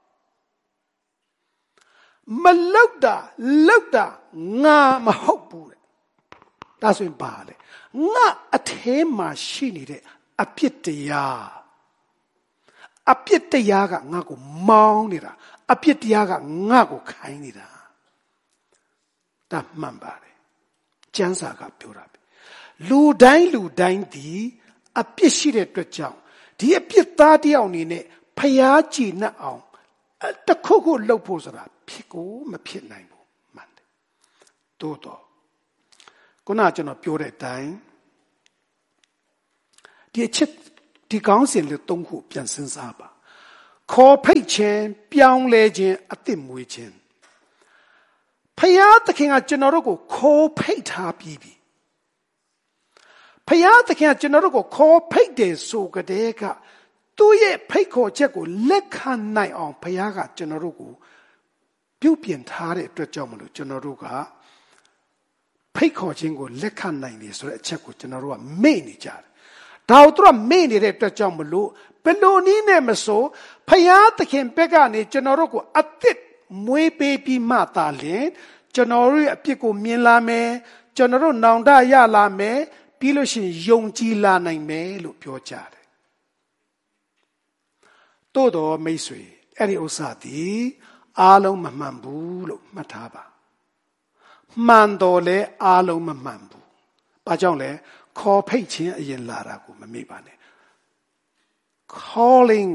မလုပ်တာလုပ်တာငါမဟုတ်ဘူးတဲ့ဒါဆိုရင်ပါလေငါအထဲမှာရှိနေတဲ့အပြစ်တရားအပြစ်တရားကငါ့ကိုမောင်းနေတာအပြစ်တရားကငါ့ကိုခိုင်းနေတာဒါမှန်ပါတယ်ကျမ်းစာကပြောတာပဲလူတိုင်းလူတိုင်းဒီအပြစ်ရှိတဲ့အတွက်ကြောင့်ဒီအပြစ်သားတယောက်အနေနဲ့ဖျားကြည်နှက်အောင်တခုခုလှုပ်ဖို့ဆိုတာဖြစ်ကိုမဖြစ်နိုင်ဘူးမှန်တယ်တိုးတော့ခုနကျွန်တော်ပြောတဲ့အတိုင်းဒီအချက်ဒီကောင်းစဉ်လေးသုံးခုပြန်စဉ်းစားပါခေါ်ဖိတ်ခြင်းပြောင်းလဲခြင်းအသစ်မွေးခြင်းဖယားသခင်ကကျွန်တော်တို့ကိုခေါ်ဖိတ်ထားပြီးပြီဖယားသခင်ကကျွန်တော်တို့ကိုခေါ်ဖိတ်တယ်ဆိုကြတဲ့ကသူ့ရဲ့ဖိတ်ခေါ်ချက်ကိုလက်ခံနိုင်အောင်ဖယားကကျွန်တော်တို့ကိုပြုပြင်ထားတဲ့အတွက်ကြောင့်မလို့ကျွန်တော်တို့ကဖိတ်ခေါ်ခြင်းကိုလက်ခံနိုင်တယ်ဆိုတဲ့အချက်ကိုကျွန်တော်တို့ကမေ့နေကြတယ်ဒါတို့ကမေ့နေတဲ့အတွက်ကြောင့်မလို့ဘယ်လိုနည်းနဲ့မဆိုဖယားသခင်ဘက်ကနေကျွန်တော်တို့ကိုအသစ်မွေးပေးပြီးမှသာလျှင်ကျွန်တော်တို့ရဲ့အပြစ်ကိုမြင်လာမယ်ကျွန်တော်တို့နောင်တရလာမယ်ပြီးလို့ရှိရင်ယုံကြည်လာနိုင်မယ်လို့ပြောကြတယ်တိုးတော်မိတ်ဆွေအဲ့ဒီဥစ္စာဒီအားလုံးမမှန်ဘူးလို့မှတ်ထားပါမှန်တော်လဲအားလုံးမမှန်ဘူးဘာကြောင့်လဲခေါ်ဖိတ်ခြင်းအရင်လာတာကိုမမေ့ပါနဲ့ calling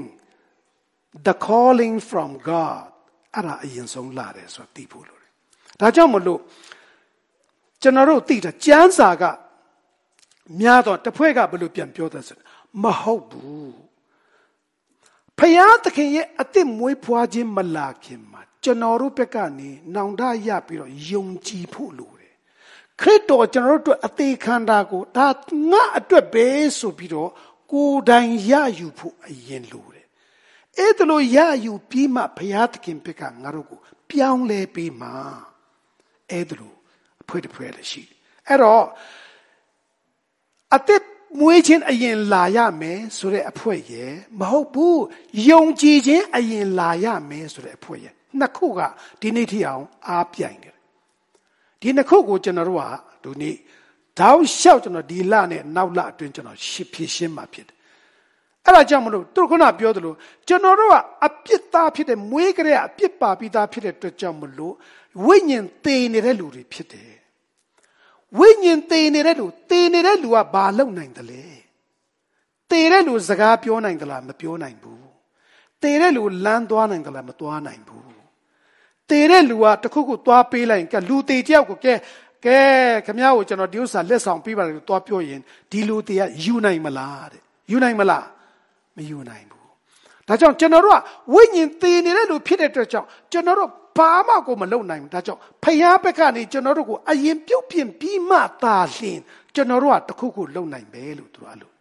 the calling from God အဲ့ဒါအရင်ဆုံးလာတယ်ဆိုတော့သိဖို့လိုတယ်ဒါကြောင့်မလို့ကျွန်တော်တို့သိတာကျမ်းစာကများတော့တစ်ဖွဲ့ကဘယ်လိုပြန်ပြောတယ်ဆိုမဟုတ်ဘူးဖယားသခင်ရဲ့အသက်မွေးဖွားခြင်းမလာခင်မှာကျွန်တော်တို့ဘက်ကနေနောင်တရပြီးတော့ယုံကြည်ဖို့လိုတယ်ခရစ်တော်ကျွန်တော်တို့အတွက်အသေးခန္ဓာကိုဒါငါအတွက်ပဲဆိုပြီးတော့ကိုယ်တိုင်ရယူဖို့အရင်လိုတယ်အဲ့ဒါလိုရယူပြီးမှဘုရားသခင်ဘက်ကငါတို့ကိုပြောင်းလဲပေးမှာအဲ့ဒါလိုအဖွေတစ်ဖွေလည်းရှိအဲ့တော့အသက်မွေးခြင်းအရင်လာရမယ်ဆိုတဲ့အဖွေရဲ့မဟုတ်ဘူးယုံကြည်ခြင်းအရင်လာရမယ်ဆိုတဲ့အဖွေရဲ့နှစ်ခုကဒီနေ့ထိအောင်အားပြိုင်တယ်ဒီနှစ်ခုကိုကျွန်တော်တို့ကဒီနေ့တောက်လျှောက်ကျွန်တော်ဒီလနဲ့နောက်လအတွင်းကျွန်တော်ရှင်းဖြည့်ရှင်းမှာဖြစ်တယ်အဲ့ဒါကြောင့်မလို့သူခုနပြောသလိုကျွန်တော်တို့ကအပြစ်သားဖြစ်တဲ့မွေးကြတဲ့အပြစ်ပါပြီးသားဖြစ်တဲ့အတွက်ကြောင့်မလို့ဝိညာဉ်သေနေတဲ့လူတွေဖြစ်တယ်ဝိညာဉ်သေနေတဲ့လူသေနေတဲ့လူကဘာလုပ်နိုင်တယ်လဲသေတဲ့လူစကားပြောနိုင်သလားမပြောနိုင်ဘူးသေတဲ့လူလမ်းသွားနိုင်သလားမသွားနိုင်ဘူးသေတဲ့လူကတခုခုသွားပေးလိုက်ရင်ကလူသေတယောက်ကိုကဲကဲခမ ्या ကိုကျွန်တော်ဒီဥစ္စာလက်ဆောင်ပေးပါလို့သွားပြောရင်ဒီလူသေကယူနိုင်မလားတဲ့ယူနိုင်မလားမယူနိုင်ဘူးဒါကြောင့်ကျွန်တော်တို့ကဝိညာဉ်သေနေတဲ့လူဖြစ်တဲ့အတွက်ကြောင့်ကျွန်တော်တို့ဘာမှကိုမလုပ်နိုင်ဘူးဒါကြောင့်ဖယားဘက်ကနေကျွန်တော်တို့ကိုအရင်ပြုတ်ပြင်ပြီးမှသာလျှင်ကျွန်တော်တို့ကတခုခုလုပ်နိုင်ပဲလို့သူကလို့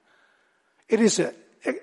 it is a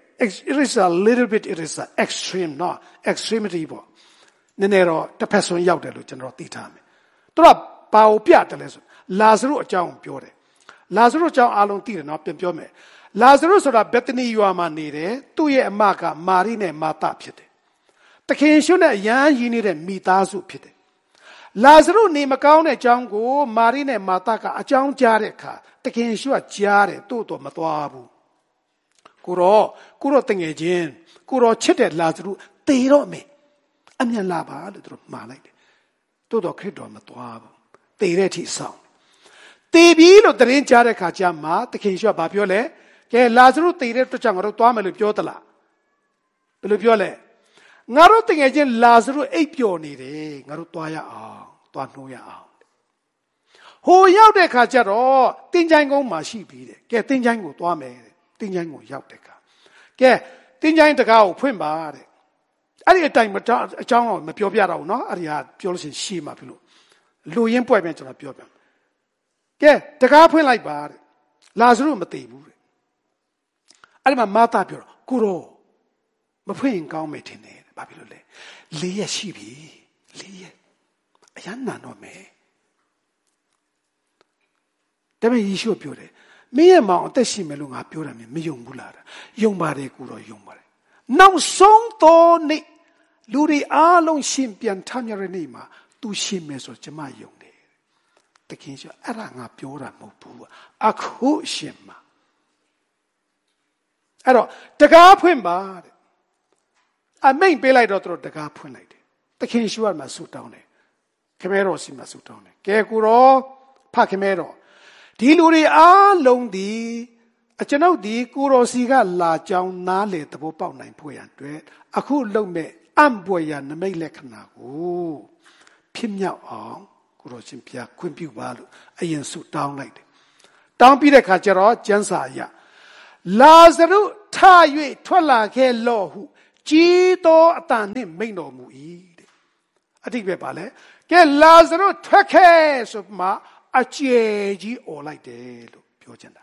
it is a little bit it is a extreme not extremity ပေါ့နည်းနည်းတော့တစ်ဖက်ဆွန်းရောက်တယ်လို့ကျွန်တော်သိထားမယ်သူကဘာကိုပြတယ်လဲဆိုလာဇရုအကြောင်းပြောတယ်လာဇရုအကြောင်းအားလုံးသိတယ်နော်ပြန်ပြောမယ်လာဇရုဆိုတာဘက်သနီရွာမှာနေတယ်သူ့ရဲ့အမကမာရိနဲ့မာသဖြစ်တယ်တခင်ရှုနဲ့ရန်ရင်းနေတဲ့မိသားစုဖြစ်တယ်လာဇရုနေမကောင်းတဲ့အကြောင်းကိုမာရိနဲ့မာသကအကြောင်းကြားတဲ့အခါတခင်ရှုကကြားတယ်တို့တော့မသွားဘူးကိုရောကိုရောတငယ်ချင်းကိုရောချစ်တဲ့လာဇရုတေတော့မယ်အမြန်လာပါလို့သူတို့မှားလိုက်တယ်တို့တော့ခရစ်တော်မသွားဘူးတေတဲ့အထိဆောင်တေပြီလို့တရင်ကြားတဲ့အခါကျမှတခင်ရှုကဘာပြောလဲကဲလာဇရုတေတဲ့အတွက်ကြောင့်ငါတို့သွားမယ်လို့ပြောသလားဘယ်လိုပြောလဲငါတို့တကယ်ချင်းလာဇရုအိပ်ပျော်နေတယ်ငါတို့သွားရအောင်သွားနှိုးရအောင်ဟိုရောက်တဲ့ခါကျတော့တင်းချိုင်းကုန်းမှာရှိပြီးတယ်ကဲတင်းချိုင်းကိုသွားမယ်တင်းချိုင်းကိုရောက်တဲ့ခါကဲတင်းချိုင်းတကားကိုဖွင့်ပါတဲ့အဲ့ဒီအတိုင်းမအကြောင်းတော့မပြောပြတော့ဘူးเนาะအဲ့ဒီဟာပြောလို့ရှိရင်ရှေ့မှာပြီလို့လူရင်းပွဲပြန်ကျွန်တော်ပြောပြမယ်ကဲတကားဖွင့်လိုက်ပါတဲ့လာဇရုမသိဘူးတဲ့အဲ့ဒီမှာမာသပြောတော့ကိုရောမဖွင့်ရင်ကောင်းမယ်ထင်တယ်ဘာဖြစ်လို့လဲလေးရက်ရှိပြီလေးရက်အရန်နာတော့မယ်ဒါပေမဲ့ယေရှုပြောတယ်မင်းရဲ့မောင်အသက်ရှိမယ်လို့ငါပြောတာမယုံဘူးလားယုံပါတယ်ကိုတော့ယုံပါတယ်နောက်ဆုံးသောနေ့လူတွေအားလုံးရှင်ပြန်ထမြောက်တဲ့နေ့မှာသူရှင်မယ်ဆိုကျွန်မယုံတယ်တခင်ဆိုအဲ့ဒါငါပြောတာမဟုတ်ဘူးအခုရှင်မှာအဲ့တော့တကားဖွင့်ပါတဲ့အမိန်ပေးလိုက်တော့သူတို့တကားဖွင့်လိုက်တယ်တခင်ရှုရမှာဆူတောင်းတယ်ခမဲတော်စီမှာဆူတောင်းတယ်ကဲကိုရောဖခမဲတော်ဒီလူတွေအားလုံးဒီအကျွန်ုပ်ဒီကိုရောစီကလာကြောင်းနားလေသဘောပေါက်နိုင်ဖို့ရန်အတွက်အခုလုံမဲ့အံ့ပွေရနမိတ်လက္ခဏာကိုဖြစ်မြောက်အောင်ကိုရောရှင်ပြခွင့်ပြုပါလို့အရင်ဆူတောင်းလိုက်တယ်တောင်းပြီးတဲ့ခါကျတော့ကျမ်းစာအရလာဇရုထ၍ထွက်လာခဲ့လော့ဟုကြီးသောအတန်နှင့်မိန့်တော်မူ၏တဲ့အတိတ်ပဲပါလေကဲလာဇရုထွက်ခဲ့ဆိုမှအကျယ်ကြီးអော်လိုက်တယ်လို့ပြောချင်တာ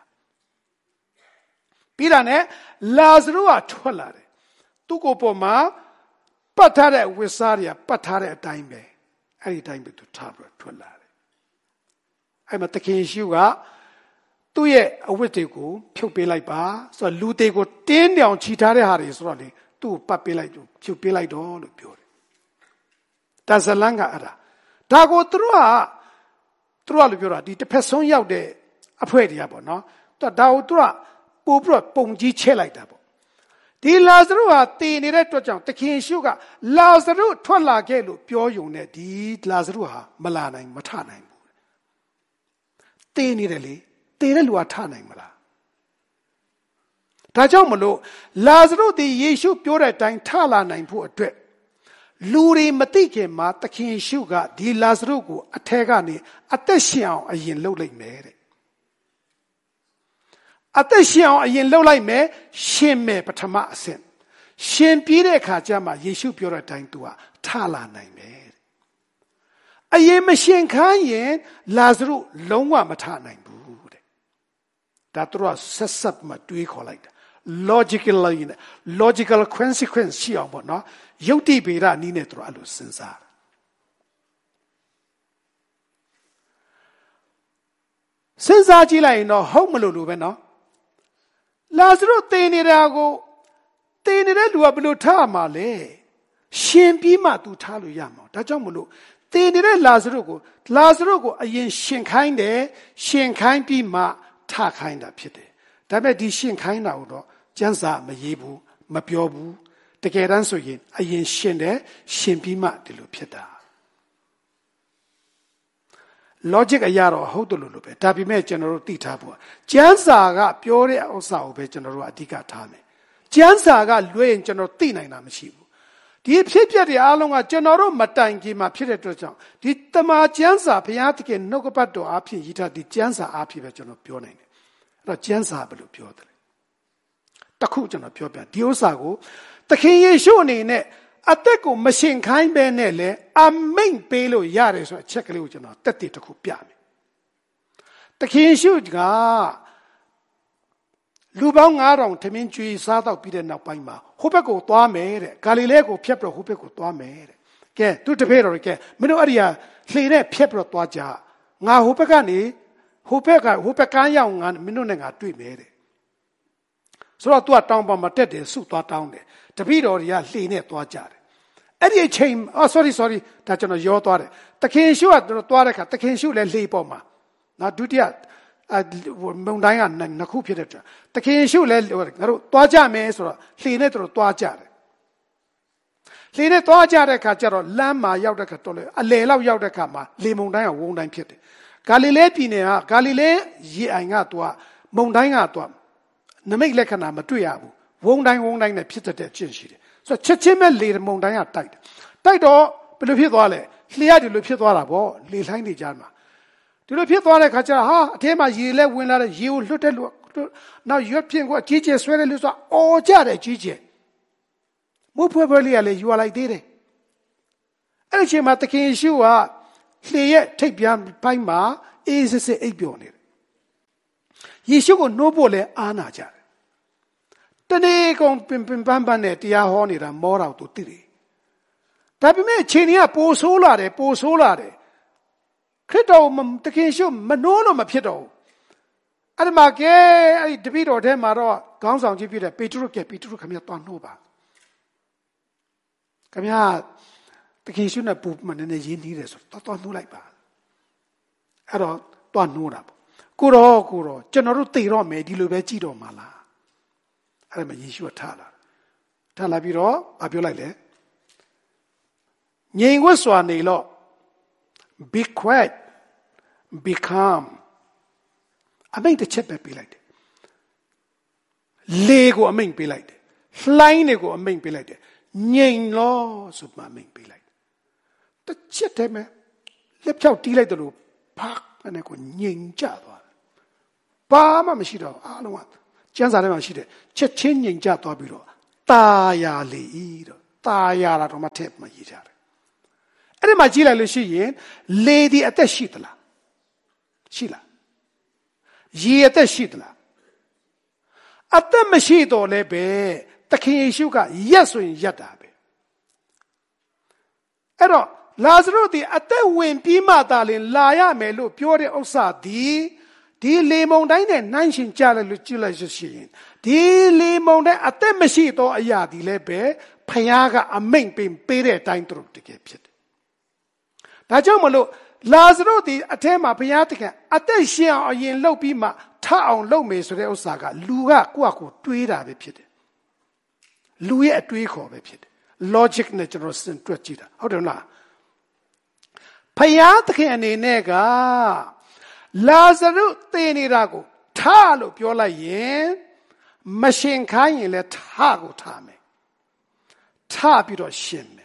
ပြီးတာနဲ့လာဇရုကထွက်လာတယ်သူ့ကိုယ်ပေါ်မှာပတ်ထားတဲ့ဝိစားတွေကပတ်ထားတဲ့အတိုင်းပဲအဲ့ဒီအတိုင်းပဲသူထားပြီးထွက်လာတယ်အဲ့မှာသခင်ယေရှုကသူ့ရဲ့အဝတ်တွေကိုဖြုတ်ပေးလိုက်ပါဆိုတော့လူတွေကိုတင်းတောင်ခြိထားတဲ့ဟာတွေဆိုတော့လေသူ့ကိုပတ်ပေးလိုက်ဖြုတ်ပေးလိုက်တော့လို့ပြောတယ်ဒါဇလန်ကအဲ့ဒါဒါကိုသူတို့ကသူတို့ကလို့ပြောတာဒီတစ်ဖက်ဆုံးရောက်တဲ့အဖွဲ့တွေကပေါ့နော်သူကဒါကိုသူကပို့ပြီးတော့ပုံကြီးချဲ့လိုက်တာပေါ့ဒီလာဇရုဟာတည်နေတဲ့အတွက်ကြောင့်သခင်ယေရှုကလာဇရုထွက်လာခဲ့လို့ပြောယုံနဲ့ဒီလာဇရုဟာမလာနိုင်မထနိုင်ဘူးတည်နေတယ်လေတည်တဲ့လူကထနိုင်မလားဒါကြောင့်မလို့လာဇရုဒီယေရှုပြောတဲ့အတိုင်းထလာနိုင်ဖို့အတွက်လူတွေမသိခင်မှာသခင်ယေရှုကဒီလာဇရုကိုအထက်ကနေအသက်ရှင်အောင်အရင်လှုပ်လိုက်မယ်တဲ့အသက်ရှင်အောင်အရင်လှုပ်လိုက်မယ်ရှင်မယ်ပထမအဆင့်ရှင်ပြီးတဲ့အခါကျမှယေရှုပြောတဲ့အတိုင်းသူကထလာနိုင်မယ်အရင်မရှင်ခမ်းရင်လာဇရုလုံးဝမထနိုင်ဘူးတဲ့ဒါသူကဆက်ဆက်မှတွေးခေါ်လိုက်တာ logically logical consequence ရှိအောင်ပေါ့နော်ယုတ်တိဗေဒနည်းနဲ့သူကအဲ့လိုစဉ်းစားစဉ်းစားကြည့်လိုက်ရင်တော့ဟုတ်မလို့လို့ပဲနော်လာဇရုတည်နေတာကိုတည်နေတဲ့လူကဘယ်လိုထားမှာလဲရှင်ပြီးမှသူထားလို့ရမှာဒါကြောင့်မလို့တည်နေတဲ့လာဇရုကိုလာဇရုကိုအရင်ရှင်ခိုင်းတယ်ရှင်ခိုင်းပြီးမှထခိုင်းတာဖြစ်တယ်ဒါပေမဲ့ဒီရှင်ခိုင်းတာကိုတော့ကျမ်းစာမရေးဘူးမပြောဘူးတကယ်တမ်းဆိုရင်အရင်ရှင်တယ်ရှင်ပြီးမှဒီလိုဖြစ်တာ logic အရာတော့ဟုတ်တယ်လို့လို့ပဲဒါပေမဲ့ကျွန်တော်တို့သိထားဖို့ကျမ်းစာကပြောတဲ့ဥစ္စာကိုပဲကျွန်တော်တို့အဓိကထားမယ်ကျမ်းစာကလွှဲရင်ကျွန်တော်သိနိုင်တာမရှိဘူးဒီဖြစ်ပျက်တွေအားလုံးကကျွန်တော်တို့မတိုင်ခင်မှာဖြစ်တဲ့အတွက်ကြောင့်ဒီတမန်ကျမ်းစာဘုရားသခင်နှုတ်ကပတ်တော်အဖြစ်ရည်ထားဒီကျမ်းစာအဖြစ်ပဲကျွန်တော်ပြောနိုင်တယ်အဲ့တော့ကျမ်းစာဘယ်လိုပြောတယ်တခုကျွန်တော်ပြောပြဒီဥစ္စာကိုသခင်ယေရှုအနေနဲ့အသက်ကိုမရှင်ခိုင်းပဲနဲ့လေအမိန့်ပေးလို့ရတယ်ဆိုအချက်ကလေးကိုကျွန်တော်တက်တည်တစ်ခုပြမယ်သခင်ယေရှုကလူပေါင်းငါးထောင်ထမင်းကျွေးစားတော့ပြီးတဲ့နောက်ပိုင်းမှာဟိုဘက်ကိုသွားမယ်တဲ့ဂါလိလဲကိုဖျက်ပြီးတော့ဟိုဘက်ကိုသွားမယ်တဲ့ကဲသူတပည့်တော်တွေကဲမင်းတို့အဲ့ဒီဟာလှေနဲ့ဖျက်ပြီးတော့သွားကြငါဟိုဘက်ကနေဟိုဘက်ကဟိုဘက်ကန်းရောက်ငါမင်းတို့နဲ့ငါတွေ့မယ်တဲ့ဆိုတော့ तू ကတောင်းပန်မှာတက်တယ်ဆုသွားတောင်းတယ်တပည့်တော်တွေကလှေနဲ့သွားကြတယ်အဲ့ဒီအချိန်အော် sorry sorry ဒါကျွန်တော်ရောသွားတယ်သခင်ရှုကတို့သွားတဲ့ခါသခင်ရှုလည်းလှေပေါ်မှာနော်ဒုတိယမုန်တိုင်းကနှစ်ခုဖြစ်တဲ့အတွက်သခင်ရှုလည်းငါတို့သွားကြမယ်ဆိုတော့လှေနဲ့တို့သွားကြတယ်လှေနဲ့သွားကြတဲ့ခါကျတော့လမ်းမှာရောက်တဲ့ခါတော့လေအလယ်လောက်ရောက်တဲ့ခါမှာလေမုန်တိုင်းကဝုန်းတိုင်းဖြစ်တယ်ဂါလိလဲပြည်နယ်ကဂါလိလဲရေအိုင်ကသူကမုန်တိုင်းကသူကနမိတ်လက္ခဏာမတွေ့ရဘူးဝုန်းတိုင်းဝုန်းတိုင်းနဲ့ဖြစ်တဲ့ကျင့်ရှိတယ်ဆိုတော့ချက်ချင်းပဲလေမုန်တိုင်းကတိုက်တယ်တိုက်တော့ဘယ်လိုဖြစ်သွားလဲလှေရဒီလိုဖြစ်သွားတာပေါ့လေလှိုင်းနေကြမှာဒီလိုဖြစ်သွားတဲ့ခါကျတော့ဟာအထဲမှာရေလဲဝင်လာတဲ့ရေကိုလွတ်တဲ့လူနောက်ရွက်ပြင်ကိုအကြီးကျယ်ဆွဲတဲ့လူဆိုအော်ကြတယ်ကြီးကျယ်မုတ်ဖွဲဖွဲလေးကလည်းယူလိုက်သေးတယ်အဲ့ဒီအချိန်မှာသခင်ယေရှုကလှေရဲ့ထိပ်ပြန်ပိုင်းမှာအေးစစ်စစ်အိပ်ပျော်နေတယ်ယေရှုကိုနှိုးဖို့လဲအားနာကြတယ်တနေ့ကုန်ပင်ပင်ပန်းပန်းနဲ့တရားဟောနေတာမောတော်သူသိတယ်ဒါပေမဲ့အချိန်ကြီးကပိုဆိုးလာတယ်ပိုဆိုးလာတယ်ခရစ်တော်သခင်ယေရှုမနှိုးလို့မဖြစ်တော့ဘူးအဲ့ဒီမှာကဲအဲ့ဒီတပည့်တော်ထဲမှာတော့ခေါင်းဆောင်ကြီးဖြစ်တဲ့ပေတရုကပေတရုခမရသွားနှိုးပါခမရသခင်ယေရှုနဲ့ပူမနေနေရင်းနှီးတယ်ဆိုတော့သွားနှိုးလိုက်ပါအဲ့တော့သွားနှိုးတာပေါ့ကိုတော့ကိုတော့ကျွန်တော်တို့သိတော့မယ်ဒီလိုပဲကြည့်တော့မှာလားအဲ့ဒါမှယေရှုကထားလာထားလာပြီးတော့ဗာပြောလိုက်လေငြိမ်ဝတ်စွာနေလို့ be quiet be calm အမိန့်တစ်ချက်ပဲပေးလိုက်တယ်လေကိုအမိန့်ပေးလိုက်တယ်လှိုင်းတွေကိုအမိန့်ပေးလိုက်တယ်ငြိမ်လို့ဆိုမှအမိန့်ပေးလိုက်တစ်ချက်တည်းပဲလက်ဖြောက်တီးလိုက်တယ်လို့ဖားနဲ့ကိုငြိမ်ကြသွားတယ်ဘာမှမရှိတော့အားလုံးကကျမ်းစာထဲမှာရှိတယ်ချက်ချင်းငြိမ်ချသွားပြီးတော့ตาယာလေဤတော့ตาယာတာတော့မှထည့်မှရေးကြတယ်အဲ့ဒီမှာကြည့်လိုက်လို့ရှိရင်လေဒီအသက်ရှိသလားရှိလားရေအသက်ရှိသလားအသက်မရှိတော့လည်းပဲသခင်ယေရှုကရက်ဆိုရင်ရက်တာပဲအဲ့တော့လာဇရုဒီအသက်ဝင်ပြီးမှသာလင်လာရမယ်လို့ပြောတဲ့ဥစ္စာဒီဒီလေမုန်တိုင်းနဲ့နှိုင်းရှင်ကြလိုက်လို့ကြည့်လိုက်ရှိရင်ဒီလေမုန်တိုင်းအသက်မရှိတော့အရာဒီလည်းပဲဖခင်ကအမိန့်ပေးပေးတဲ့အတိုင်းသူတို့တကယ်ဖြစ်တယ်ဒါကြောင့်မလို့လာဇရုဒီအထဲမှာဘုရားသခင်အသက်ရှင်အောင်အရင်လှုပ်ပြီးမှထအောင်လုပ်မယ်ဆိုတဲ့ဥစ္စာကလူကကိုယ့်အကိုတွေးတာပဲဖြစ်တယ်လူရဲ့အတွေးခေါ်ပဲဖြစ်တယ် logic နဲ့ကျွန်တော်စဉ်တွက်ကြည့်တာဟုတ်တယ်လားဘုရားသခင်အနေနဲ့ကလာဇရုသေနေတာကိုထလို့ပြောလိုက်ရင်မရှင်ခိုင်းရင်လည်းထကိုထမယ်ထပြီးတော့ရှင်မယ်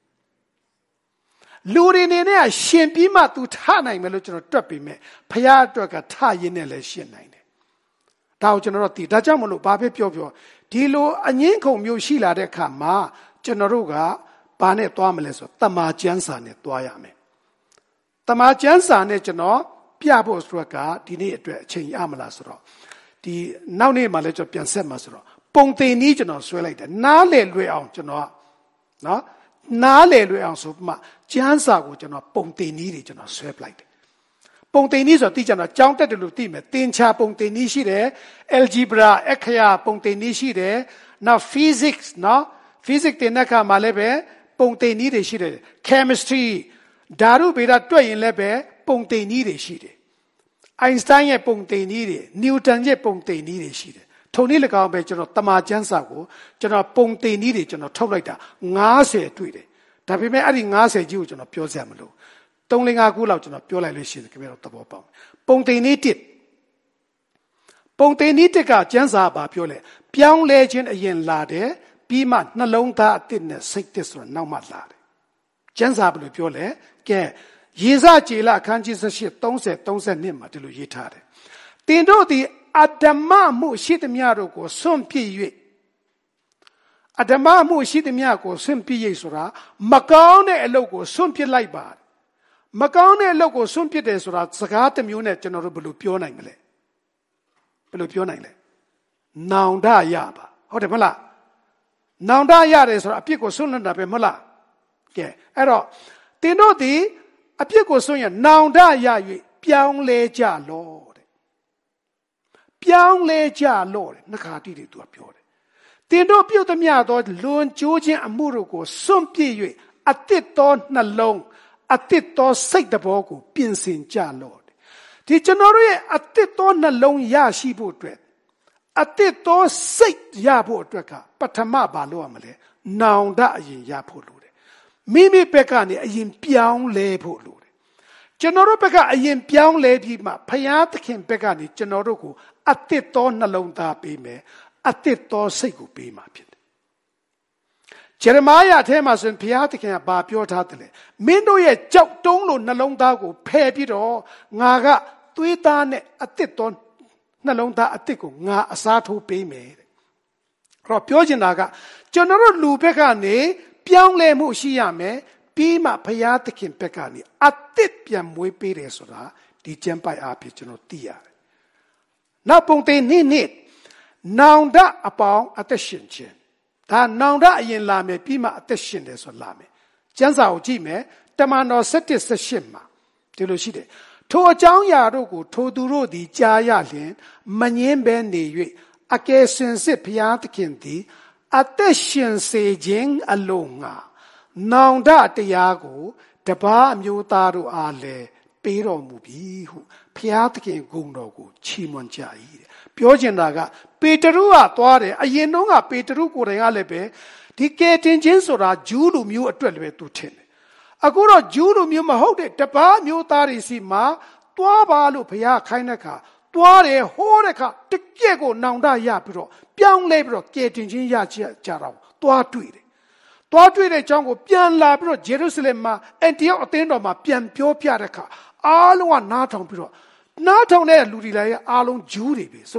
လူတွေနေနဲ့ရှင်ပြီးမှသူထနိုင်မယ်လို့ကျွန်တော်တွက်ပြီးမယ်ဖခင်အတွက်ကထရင်းနဲ့လည်းရှင်နိုင်တယ်ဒါကိုကျွန်တော်တို့သိဒါကြောင့်မလို့ဘာပဲပြောပြောဒီလိုအငင်းခုန်မျိုးရှိလာတဲ့အခါမှာကျွန်တော်တို့ကဘာနဲ့သွားမလဲဆိုတမာကျမ်းစာနဲ့သွားရမယ်တမာကျမ်းစာနဲ့ကျွန်တော်ပြဖို့ဆိုတော့ကဒီနေ့အတွက်အချိန်ရမလားဆိုတော့ဒီနောက်နေ့မှလည်းကျွန်တော်ပြန်ဆက်မှာဆိုတော့ပုံသင်နည်းကျွန်တော်ဆွဲလိုက်တယ်နားလည်လွယ်အောင်ကျွန်တော်နော်နားလည်လွယ်အောင်ဆိုမှကျမ်းစာကိုကျွန်တော်ပုံသင်နည်းတွေကျွန်တော်ဆွဲပလိုက်တယ်ပုံသင်နည်းဆိုတော့သိကြတော့ကြောင်းတက်တယ်လို့သိမယ်သင်္ချာပုံသင်နည်းရှိတယ် algebra အခရာပုံသင်နည်းရှိတယ်နောက် physics နော် physics တင်တဲ့အခါမှာလည်းပဲပုံသင်နည်းတွေရှိတယ် chemistry ဓာတုဗေဒတွက်ရင်လည်းပဲပုံသင်နည်းတွေရှိတယ်အိုင်စတိုင်းရဲ့ပုံသင်နည်းတွေနျူတန်ရဲ့ပုံသင်နည်းတွေရှိတယ်ထုံနည်း၎င်းပဲကျွန်တော်တမာကျမ်းစာကိုကျွန်တော်ပုံသင်နည်းတွေကျွန်တော်ထုတ်လိုက်တာငါးဆယ်တွေ့တယ်ဒါပေမဲ့အဲ့ဒီငါးဆယ်ကြီးကိုကျွန်တော်ပြောစရာမလိုသုံးလငါးခုလောက်ကျွန်တော်ပြောလိုက်လို့ရှိရင်ခင်ဗျားတို့သဘောပေါက်ပုံသင်နည်းတစ်ပုံသင်နည်းတစ်ကကျမ်းစာဘာပြောလဲပြောင်းလဲခြင်းအရင်လာတယ်ပြီးမှနှလုံးသားအသစ်နဲ့စိတ်သစ်ဆိုတာနောက်မှလာတယ်ကျမ်းစာဘယ်လိုပြောလဲကဲယေဇကျေလအခန်းကြီး၁၈ ၃၀ ၃၂မှာဒီလိုရေးထားတယ်တင်တို့သည်အဓမ္မမှုရှိသမျှတို့ကိုစွန့်ပစ်၍အဓမ္မမှုရှိသမျှကိုစွန့်ပစ်၍ဆိုတာမကောင်းတဲ့အလုပ်ကိုစွန့်ပစ်လိုက်ပါမကောင်းတဲ့အလုပ်ကိုစွန့်ပစ်တယ်ဆိုတာစကားတစ်မျိုးနဲ့ကျွန်တော်တို့ဘယ်လိုပြောနိုင်မလဲဘယ်လိုပြောနိုင်လဲနောင်တရပါဟုတ်တယ်မလားနောင်တရတယ်ဆိုတာအပြစ်ကိုစွန့်လွတ်တာပဲမဟုတ်လားကဲအဲ့တော့တင်တို့သည်အပြစ်ကိုစွန့်ရင်နောင်တရ၍ပြောင်းလဲကြလောတဲ့ပြောင်းလဲကြလောတဲ့နှခါတိတွေသူကပြောတယ်တင်တို့ပြုတ်သမျှသောလွန်ကျိုးခြင်းအမှုတို့ကိုစွန့်ပစ်၍အသစ်သောနှလုံးအသစ်သောစိတ်တဘောကိုပြင်ဆင်ကြလောတဲ့ဒီကျွန်တော်တို့ရဲ့အသစ်သောနှလုံးရရှိဖို့အတွက်အသစ်သောစိတ်ရဖို့အတွက်ကပထမဘာလို့ရမလဲနောင်တအရင်ရဖို့လိုတယ်မိမိဘက်ကနေအရင်ပြောင်းလဲဖို့လိုတယ်ကျွန်တော်တို့ဘက်ကအရင်ပြောင်းလဲပြီးမှဖယားသခင်ဘက်ကနေကျွန်တော်တို့ကိုအသစ်သောနှလုံးသားပေးမယ်အသစ်သောစိတ်ကိုပေးမှာဖြစ်တယ်ဂျေရမာယအထဲမှာဆိုရင်ဘုရားသခင်ကဘာပြောထားတယ်လဲမင်းတို့ရဲ့ကြောက်တုံးလိုနှလုံးသားကိုဖယ်ပြီးတော့ငါကသွေးသားနဲ့အသစ်သောနှလုံးသားအသစ်ကိုငါအစားထိုးပေးမယ်တဲ့အဲ့တော့ပြောချင်တာကကျွန်တော်တို့လူဘက်ကနေပြောင်းလဲမှုရှိရမယ်ပြီးမှဘုရားသခင်ဘက်ကနေအသစ်ပြန်မွေးပေးတယ်ဆိုတာဒီကျမ်းပိုက်အားဖြင့်ကျွန်တော်သိရတယ်နောက်ပုံသေးနှစ်နှစ်နောင်တအပေါင်းအသက်ရှင်ခြင်းဒါနောင်တအရင်လာမယ်ပြီးမှအသက်ရှင်တယ်ဆိုလာမယ်ကျမ်းစာကိုကြည့်မယ်တမန်တော်၁၁ ၁၈မှာဒီလိုရှိတယ်ထိုအကြောင်းအရာတို့ကိုထိုသူတို့သည်ကြားရလျင်မငင်းဘဲနေ၍အကယ်စင်စစ်ဘုရားသခင်သည်အသက်ရှင်စေခြင်းအလုံးငါနောင်တတရားကိုတပါးအမျိုးသားတို့အားလည်းပေးတော်မူပြီဟုဘုရားသခင်ဂုဏ်တော်ကိုချီးမွမ်းကြ၏တဲ့ပြောချင်တာကပေတရုကသွားတယ်အရင်တုန်းကပေတရုကိုယ်တိုင်ကလည်းပဲဒီကယ်တင်ခြင်းဆိုတာဂျူးလူမျိုးအတွက်လည်းပဲသူထင်တယ်အခုတော့ဂျူးလူမျိုးမဟုတ်တဲ့တပါးမျိုးသားတွေစီမှာသွားပါလို့ဘုရားခိုင်းတဲ့အခါသွားတယ်ဟောတဲ့အခါတကယ့်ကိုနောင်တရပြီးတော့ပြောင်းလဲပြီးတော့ကယ်တင်ခြင်းရကြတာသွားတွေ့တယ်သွားတွေ့တဲ့အကြောင်းကိုပြန်လာပြီးတော့ဂျေရုဆလင်မှာအန်တီယောက်အသင်းတော်မှာပြန်ပြောပြတဲ့အခါအားလုံးကနားထောင်ပြီးတော့နားထောင်တဲ့လူတွေလည်းအားလုံးဂျူးတွေပဲဆိုတော့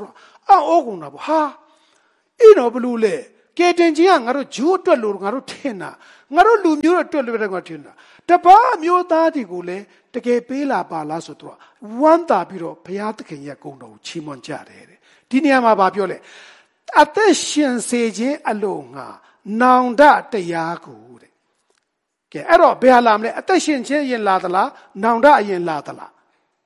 အောကုန်တာပေါ့ဟာအဲ့တော့ဘလို့လဲကဲတင်ချင်းကငါတို့ဂျူးအတွက်လို့ငါတို့ထင်တာငါတို့လူမျိုးအတွက်လို့ပဲငါထင်တာတပါးမျိုးသားတွေကိုလည်းတကယ်ပေးလာပါလားဆိုတော့ဝမ်းသာပြီးတော့ဘုရားသခင်ရဲ့ဂုဏ်တော်ကိုချီးမွမ်းကြတယ်တဲ့ဒီနေရာမှာဗာပြောလဲအသက်ရှင်စေခြင်းအလို့ငါနောင်တတရားကိုတဲ့ကဲအဲ့တော့ဘယ်ဟာလာမလဲအသက်ရှင်ခြင်းအရင်လာသလားနောင်တအရင်လာသလား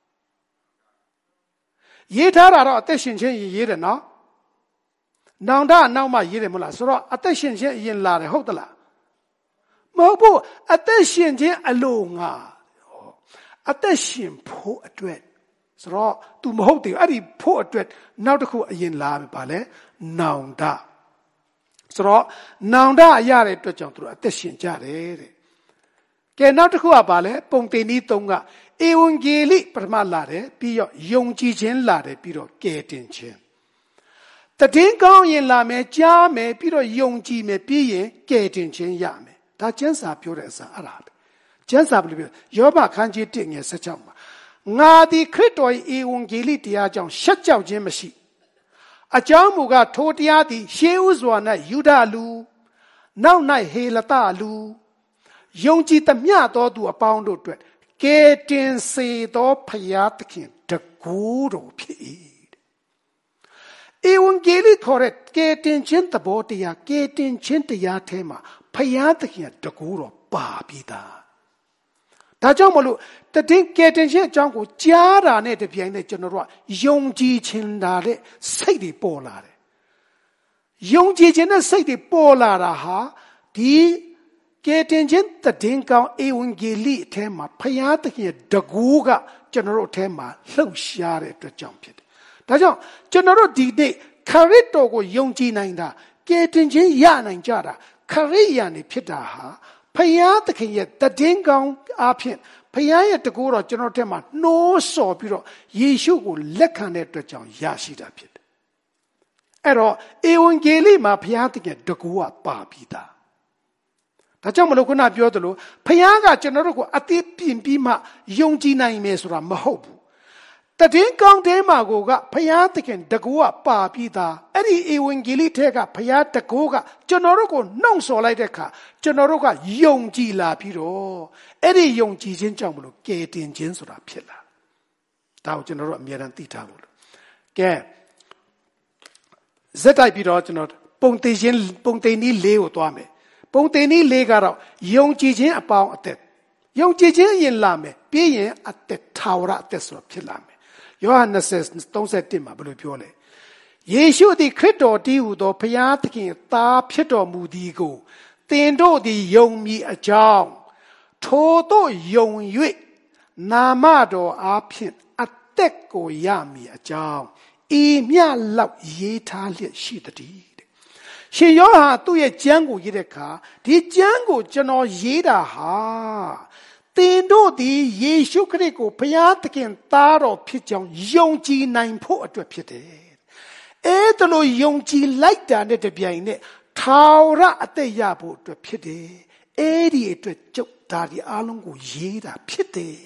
ရေးထားတာတော့အသက်ရှင်ခြင်းရေးတယ်နော်နောင်တနောက်မှရေးတယ်မဟုတ်လားဆိုတော့အသက်ရှင်ခြင်းအရင်လာတယ်ဟုတ်သလားမဟုတ်ဘူးအသက်ရှင်ခြင်းအလို့ငါအသက်ရှင်ဖို့အတွက်ဆိုတော့ तू မဟုတ်တယ်အဲ့ဒီဖို့အတွက်နောက်တစ်ခုအရင်လာပြီဗာလဲနောင်တဆိုတော့နောင်တအရတဲ့အတွက်ကြောင့်သူတို့အသက်ရှင်ကြတယ်တဲ့ကဲနောက်တစ်ခုကဗာလဲပုံတင်နည်းသုံးကဧဝံဂေလိပထမလာတယ်ပြီးတော့ယုံကြည်ခြင်းလာတယ်ပြီးတော့ကယ်တင်ခြင်းတည်င်းကောင်းရင်လာမယ်ကြားမယ်ပြီးတော့ယုံကြည်မယ်ပြီးရင်ကယ်တင်ခြင်းရမယ်ဒါကျမ်းစာပြောတဲ့အစာအဲ့ဒါပဲကျမ်းစာဘယ်လိုပြောယောဘခန်းကြီးတစ်ငယ်၁၆မှာငါသည်ခရစ်တော်၏ဧဝံဂေလိတရားကြောင့်ရှက်ကြောက်ခြင်းမရှိအကြောင်းမူကားထိုတရားသည်ရှေးဥစွာ၌ယူဒလူနောက်၌ဟေလတလူယုံကြည်သမျှသောသူအပေါင်းတို့အတွက်ကယ်တင်စေသောဖျားသခင်တကူတော်ဖြစ်၏ဧဝံဂေလိခေါ်တဲ့ကယ်တင်ခြင်းသဘောတရားကယ်တင်ခြင်းတရားထဲမှာဖျားသခင်တကူတော်ပါပြီးသားဒါကြောင့်မလို့တည်င်းကယ်တင်ခြင်းအကြောင်းကိုကြားတာနဲ့တပြိုင်နက်ကျွန်တော်တို့ကယုံကြည်ခြင်းတာတဲ့စိတ်တွေပေါ်လာတယ်ယုံကြည်ခြင်းနဲ့စိတ်တွေပေါ်လာတာဟာဒီကယ်တင်ခြင်းတည်င်းကောင်းဧဝံဂေလိအထဲမှာဖျားသခင်တကူကကျွန်တော်တို့အထဲမှာလှုပ်ရှားတဲ့အတွက်ကြောင့်ဖြစ်တယ်ဒါကြောင့်ကျွန်တော်တို့ဒီနေ့ခရစ်တော်ကိုယုံကြည်နိုင်တာကယ်တင်ခြင်းရနိုင်ကြတာခရစ်ယာန်နေဖြစ်တာဟာဖျားသခင်ရဲ့တည်င်းကောင်းအဖြစ်ဖျားရဲ့တကူတော်ကျွန်တော်တို့ထဲမှာနှိုးဆော်ပြီးတော့ယေရှုကိုလက်ခံတဲ့အတွက်ကြောင့်ရရှိတာဖြစ်တယ်အဲ့တော့ဧဝံဂေလိမှာဖျားသခင်တကူကပါပြီးသားဒါကြောင့်မလို့ခုနပြောသလိုဖျားကကျွန်တော်တို့ကိုအသေးပြင်ပြီးမှယုံကြည်နိုင်မယ်ဆိုတာမဟုတ်ဘူးတည်င်းကောင်းတဲ့မှာကိုကဖျားသခင်တကူကပါပြီးသားအဲ့ဒီဧဝံဂေလိထဲကဖျားတကူကကျွန်တော်တို့ကိုနှုတ်ဆော်လိုက်တဲ့အခါကျွန်တော်တို့ကယုံကြည်လာပြီးတော့အဲ့ဒီယုံကြည်ခြင်းကြောင့်မလို့ကယ်တင်ခြင်းဆိုတာဖြစ်လာဒါကိုကျွန်တော်တို့အမြဲတမ်းသိထားဖို့လို့ကဲဇက်တိုက်ပြီးတော့ကျွန်တော်ပုံသိခြင်းပုံသိနည်းလေးကိုသွားမယ်ပုံသိနည်းလေးကတော့ယုံကြည်ခြင်းအပေါင်းအသက်ယုံကြည်ခြင်းရင်လာမယ်ပြီးရင်အသက်ထာဝရအသက်ဆိုတာဖြစ်လာမယ်ယောဟန်၂၀ ၃၁မှာဘယ်လိုပြောလဲယေရှုသည်ခရစ်တော်တည်းဟူသောဘုရားသခင်သားဖြစ်တော်မူသည်ကိုသင်တို့သည်ယုံမည်အကြောင်းထိုတို့ယုံ၍နာမတော်အားဖြင့်အသက်ကိုရမည်အကြောင်းဤမြလောက်ရေးထားလျက်ရှိသည်တဲ့ရှင်ယောဟန်သူ့ရဲ့ကျမ်းကိုရေးတဲ့အခါဒီကျမ်းကိုကျွန်တော်ရေးတာဟာသင်တို့သည်ယေရှုခရစ်ကိုဘုရားသခင်သားတော်ဖြစ်ကြောင်းယုံကြည်နိုင်ဖို့အတွက်ဖြစ်တယ်အဲ့ဒါလို့ယုံကြည်လိုက်တာနဲ့တပြိုင်နက်ထာဝရအသက်ရဖို့အတွက်ဖြစ်တယ်အဲ့ဒီအတွက်ကျုပ်ဒါဒီအားလုံးကိုရေးတာဖြစ်တယ်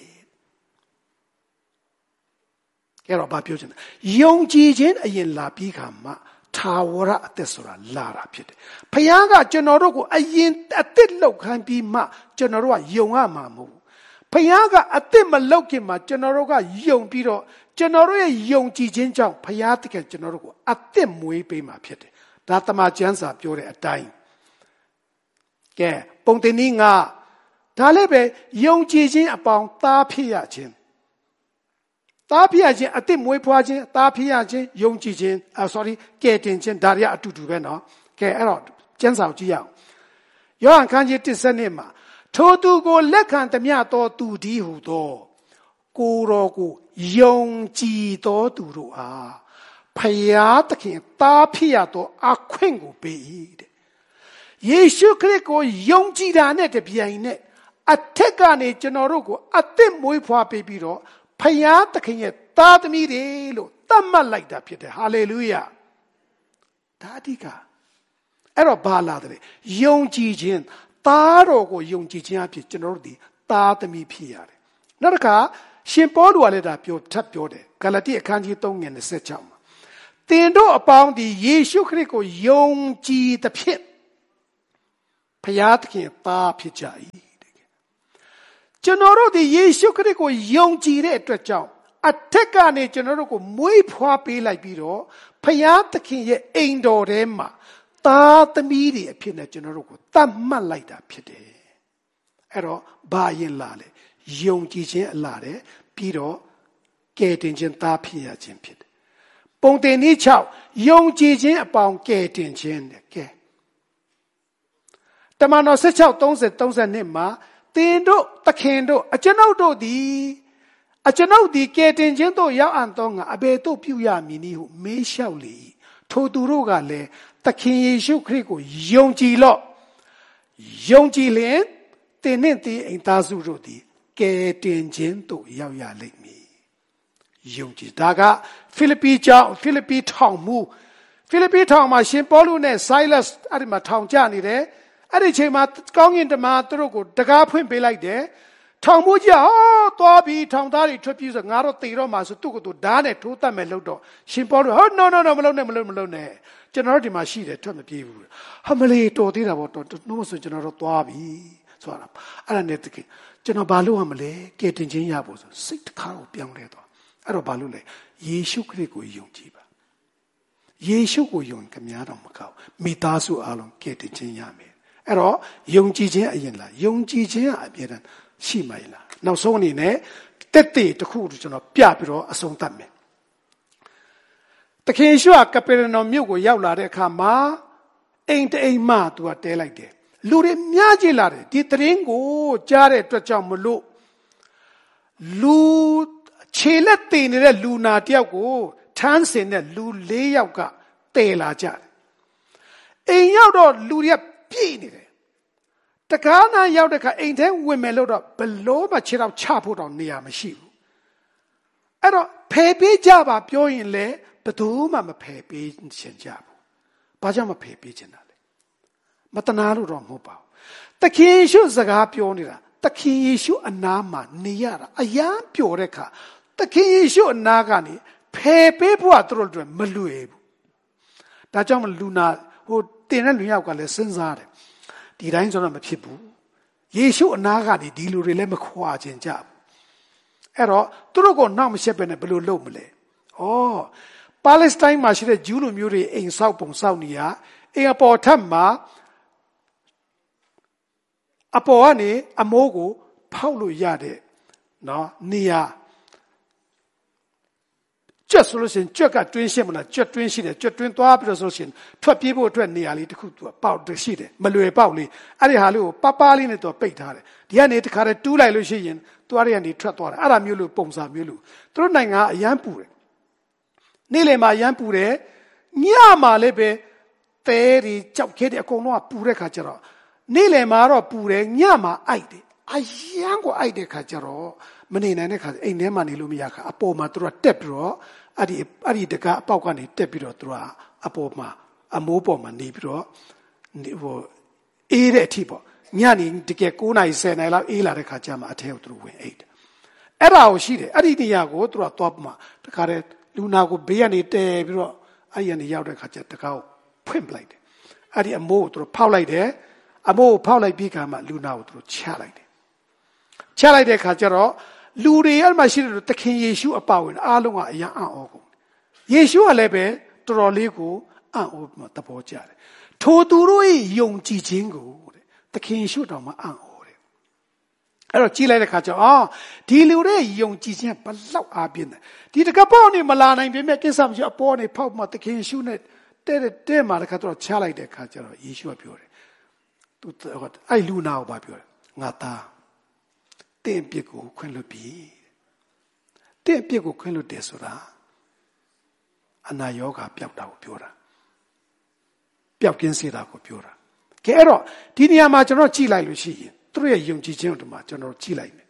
ကဲတော့ဘာပြောချင်လဲယုံကြည်ခြင်းအရင်လာပြီးခါမှထာဝရအသက်ဆိုတာလာတာဖြစ်တယ်ဘုရားကကျွန်တော်တို့ကိုအရင်အသက်လောက်ခံပြီးမှကျွန်တော်တို့ကယုံရမှာမဟုတ်ဘုရားကအသက်မလောက်ခင်မှာကျွန်တော်တို့ကယုံပြီးတော့ကျွန်တော်တို့ရဲ့ယုံကြည်ခြင်းကြောင့်ဘုရားသခင်ကျွန်တော်တို့ကိုအသက်မွေးပေးမှာဖြစ်တယ်ဒါတမန်ကျမ်းစာပြောတဲ့အတိုင်းကဲပုံတင်နည်းငါဒါလည်းပဲယုံကြည်ခြင်းအပေါင်းသားဖြစ်ရခြင်းသားဖြစ်ရခြင်းအသက်မွေးဖွားခြင်းသားဖြစ်ရခြင်းယုံကြည်ခြင်းအာ sorry ကဲတင်ခြင်းဒါတွေအတူတူပဲနော်ကဲအဲ့တော့ကျမ်းစာကိုကြည့်ရအောင်ယောဟန်ခန်းကြီးတစ်စနစ်မှာထိုသူကိုလက်ခံသမျှသောသူဒီဟုသောကိုယ်တော်ကိုယုံကြည်သောသူတို့အားဖယားသခင်သားဖြစ်ရသောအခွင့်ကိုပေး၏တဲ့ယေရှုခရစ်ကိုယုံကြည်တာနဲ့တပြိုင်နက်အထက်ကနေကျွန်တော်တို့ကိုအသက်မွေးဖွားပေးပြီးတော့ဖယားသခင်ရဲ့သားသမီးတွေလို့သတ်မှတ်လိုက်တာဖြစ်တယ်ဟာလေလုယာဒါအဓိကအဲ့တော့ဘာလာတယ်ယုံကြည်ခြင်းသားတော်ကိုယုံကြည်ခြင်းအဖြစ်ကျွန်တော်တို့ဒီသားသမီးဖြစ်ရတယ်နောက်တစ်ခါရှင်ပေါလုကလည်းဒါပြောထပ်ပြောတယ်ဂလာတိအခန်းကြီး၃ငယ်၂၆မှာသတင်တို့အပေါင်းဒီယေရှုခရစ်ကိုယုံကြည်သဖြင့်ဖျားသခင်သားဖြစ်ကြ၏ကျွန်တော်တို့ဒီယေရှုခရစ်ကိုယုံကြည်တဲ့အတွက်ကြောင့်အထက်ကနေကျွန်တော်တို့ကိုမွေးဖွားပေးလိုက်ပြီးတော့ဖျားသခင်ရဲ့အိမ်တော်ထဲမှာသားသမီးတွေအဖြစ်နဲ့ကျွန်တော်တို့ကိုသတ်မှတ်လိုက်တာဖြစ်တယ်အဲ့တော့ဘာရင်လာလဲယုံကြည်ခြင်းအလားတဲ့ပြီးတော့ကယ်တင်ခြင်းသားဖြစ်ရခြင်းဖြစ်တယ်ပုံတင်နည်း၆ယုံကြည်ခြင်းအပေါင်းကယ်တင်ခြင်းတဲ့ကဲတမန်တော်၁၆ ၃၀ ၃၂မှာသင်တို့သခင်တို့အကျွန်ုပ်တို့သည်အကျွန်ုပ်သည်ကယ်တင်ခြင်းသို့ရောက်အံ့သောငါအဘယ်သို့ပြုရမည်နည်းဟုမေးလျှောက်လေထိုသူတို့ကလည်းသခင်ယေရှုခရစ်ကိုယုံကြည်လော့ယုံကြည်လျင်သင်နှင့်သင်အိမ်သားစုတို့သည်ကယ်တင်ခြင်းသို့ရောက်ရလိမ့်မည်ယုံကြည်ဒါကဖိလိပ္ပိကျောင်းဖိလိပ္ပိထောင်မှုဖိလိပ္ပိထောင်မှာရှင်ပေါလုနဲ့ Silas အဲ့ဒီမှာထောင်ကျနေတယ်အဲ့ဒီချိန်မှာကောင်းကင်တမန်သူတို့ကိုတကားဖွင့်ပေးလိုက်တယ်ထောင်မှုကြီးဟောသွားပြီးထောင်သားတွေထွက်ပြေးဆိုငါတို့တေတော့မှာဆိုသူ့ကိုသူဓာတ်နဲ့ထိုးတတ်မယ်လို့တော့ရှင်ပေါလုဟော no no no မလုပ်နဲ့မလုပ်မလုပ်နဲ့ကျွန်တော်တို့ဒီမှာရှိတယ်ထွက်မပြေးဘူးဟာမလေးတော်သေးတာပေါ့တော်နှုတ်ဆိုကျွန်တော်တို့သွားပြီဆိုတာအဲ့ဒါနဲ့တကယ်ကျွန်တော်ဘာလို့ရမလဲကဲတင်ချင်းရဖို့ဆိုစိတ်တစ်ခါကိုပြောင်းလဲသွားအဲ့တော့ဘာလို့လဲယေရှုခရစ်ကိုယုံကြည်ပါယေရှုကိုယုံကြည်များတော့မကောက်မိသားစုအားလုံးကဲတင်ချင်းရမယ်အဲ့တော့ယုံကြည်ခြင်းအရင်လားယုံကြည်ခြင်းအပြည့်တန်းရှိမှလားနောက်ဆုံးအနေနဲ့တက်တဲ့တခုကျွန်တော်ပြပြီးတော့အဆုံးသတ်မယ်တခင်ယေရှုကကပေရနောမြို့ကိုရောက်လာတဲ့အခါမှာအိမ်တအိမ်မှသူကတဲလိုက်တယ်လူတွေများကြီးလာတယ်ဒီသတင်းကိုကြားတဲ့အတွက်ကြောင့်မလို့လူခြေလက်တည်နေတဲ့လူနာတယောက်ကိုထမ်းစင်တဲ့လူ၄ယောက်ကတည်လာကြတယ်အိမ်ရောက်တော့လူတွေကပြည့်နေတယ်တကားနာရောက်တဲ့ခါအိမ်ထဲဝင်မယ်လို့တော့ဘလို့မှခြေတော့ချဖို့တော့နေရာမရှိဘူးအဲ့တော့ဖယ်ပေးကြပါပြောရင်လေဘယ်သူမှမဖယ်ပေးချင်ကြဘူးဘာကြောင့်မဖယ်ပေးချင်တာလဲမတနာလို့တော့မဟုတ်ပါဘူးသခင်ယေရှုစကားပြောနေတာသခင်ယေရှုအနားမှာနေရတာအယံပျော်တဲ့ခါသခင်ယေရှုအနားကနေဖယ်ပေးဖို့ကသူတို့တွေမလွယ်ဘူးဒါကြောင့်မလူနာဟိုတင်တဲ့လူယောက်ကလည်းစဉ်းစားတယ်ဒီတိုင်းဆိုတော့မဖြစ်ဘူးယေရှုအနားကနေဒီလူတွေလည်းမခွာခြင်းကြဘူးအဲ့တော့သူတို့ကိုနောက်မရှက်ပဲနဲ့ဘယ်လိုလုပ်မလဲဩပါလက်စတိုင်းမှာရှိတဲ့ဂျူးလူမျိုးတွေအိမ်ဆောက်ပုံဆောက်နေရအိမ်အပေါ်ထပ်မှာအပေါ်ကနေအမိုးကိုဖောက်လို့ရတဲ့နော်နေရာကျွတ်ဆိုလို့ရှိရင်ကျွတ်ကတွင်းရှိမလားကျွတ်တွင်းရှိတယ်ကျွတ်တွင်းသွားပြီးတော့ဆိုလို့ရှိရင်ထွက်ပြေးဖို့အတွက်နေရာလေးတစ်ခုသူကပေါက်တရှိတယ်မလွယ်ပေါက်လေးအဲ့ဒီဟာလေးကိုပပလေးနဲ့သူကပိတ်ထားတယ်ဒီကနေတခါတည်းတူးလိုက်လို့ရှိရင်သူအဲ့ဒီကနေထွက်သွားတယ်အဲ့ဒါမျိုးလို့ပုံစံမျိုးလို့သူတို့နိုင်ငံအရန်ပူတယ်နေ့လယ်မှာအရန်ပူတယ်ညမှာလည်းပဲသဲတွေကြောက်ခဲတွေအကုန်လုံးကပူတဲ့ခါကျတော့နေ့လယ်မှာတော့ပူတယ်ညမှာအိုက်တယ်အရန်ကိုအိုက်တဲ့ခါကျတော့မနေနိုင်တဲ့ခါအိမ်ထဲမှာနေလို့မရခါအပေါ်မှာသူတို့တက်ပြီးတော့အဲ့ဒီအဲ့ဒီတကအပေါက်ကနေတက်ပြီးတော့သူတို့ကအပေါ်မှာအမိုးပေါ်မှာနေပြီးတော့ဟိုအေးတဲ့အထိပေါ့ညနေတကယ်၉နာရီ၁၀နာရီလောက်အေးလာတဲ့ခါကျမှအထဲကိုသူတို့ဝင်အိတ်တယ်အဲ့ဒါကိုရှိတယ်အဲ့ဒီနေရာကိုသူတို့ကသွားမှတခါတည်းလူနာကိုဘေးကနေတဲပြီးတော့အဲ့ဒီကနေရောက်တဲ့ခါကျတကားကိုဖွင့်ပလိုက်တယ်အဲ့ဒီအမိုးကိုသူတို့ဖောက်လိုက်တယ်အမိုးကိုဖောက်လိုက်ပြီးခါမှလူနာကိုသူတို့ချလိုက်တယ်ချလိုက်တဲ့ခါကျတော့လူတွေအဲ့မှာရှိတဲ့သခင်ယေရှုအပါဝင်အားလုံးကအယံအံ့ဩကုန်ယေရှုကလည်းပဲတော်တော်လေးကိုအံ့ဩမှသဘောကျတယ်ထိုသူတို့ရဲ့ယုံကြည်ခြင်းကိုတဲ့သခင်ယေရှုတော်မှာအံ့ဩတယ်အဲ့တော့ကြည်လိုက်တဲ့ခါကျတော့အော်ဒီလူတွေယုံကြည်ခြင်းဘလောက်အားပြင်းတယ်ဒီတကပေါ့နေမလာနိုင်ပေမဲ့ကိစ္စမရှိအပေါ်နေဖောက်မှသခင်ယေရှုနဲ့တဲ့တဲ့မှာတခါတော့ချလိုက်တဲ့ခါကျတော့ယေရှုကပြောတယ်သူအဲ့လူနာကိုပါပြောတယ်ငါသားတင့်ပြစ်ကိုခွင့်လွတ်ပြီတင့်ပြစ်ကိုခွင့်လွတ်တယ်ဆိုတာအနာရောဂါပျောက်တာကိုပြောတာပျောက်ကင်းစေတာကိုပြောတာကဲအဲ့တော့ဒီနေရာမှာကျွန်တော်ကြည့်လိုက်လို့ရှိရင်သူတို့ရဲ့ယုံကြည်ခြင်းတို့မှာကျွန်တော်ကြည့်လိုက်မယ်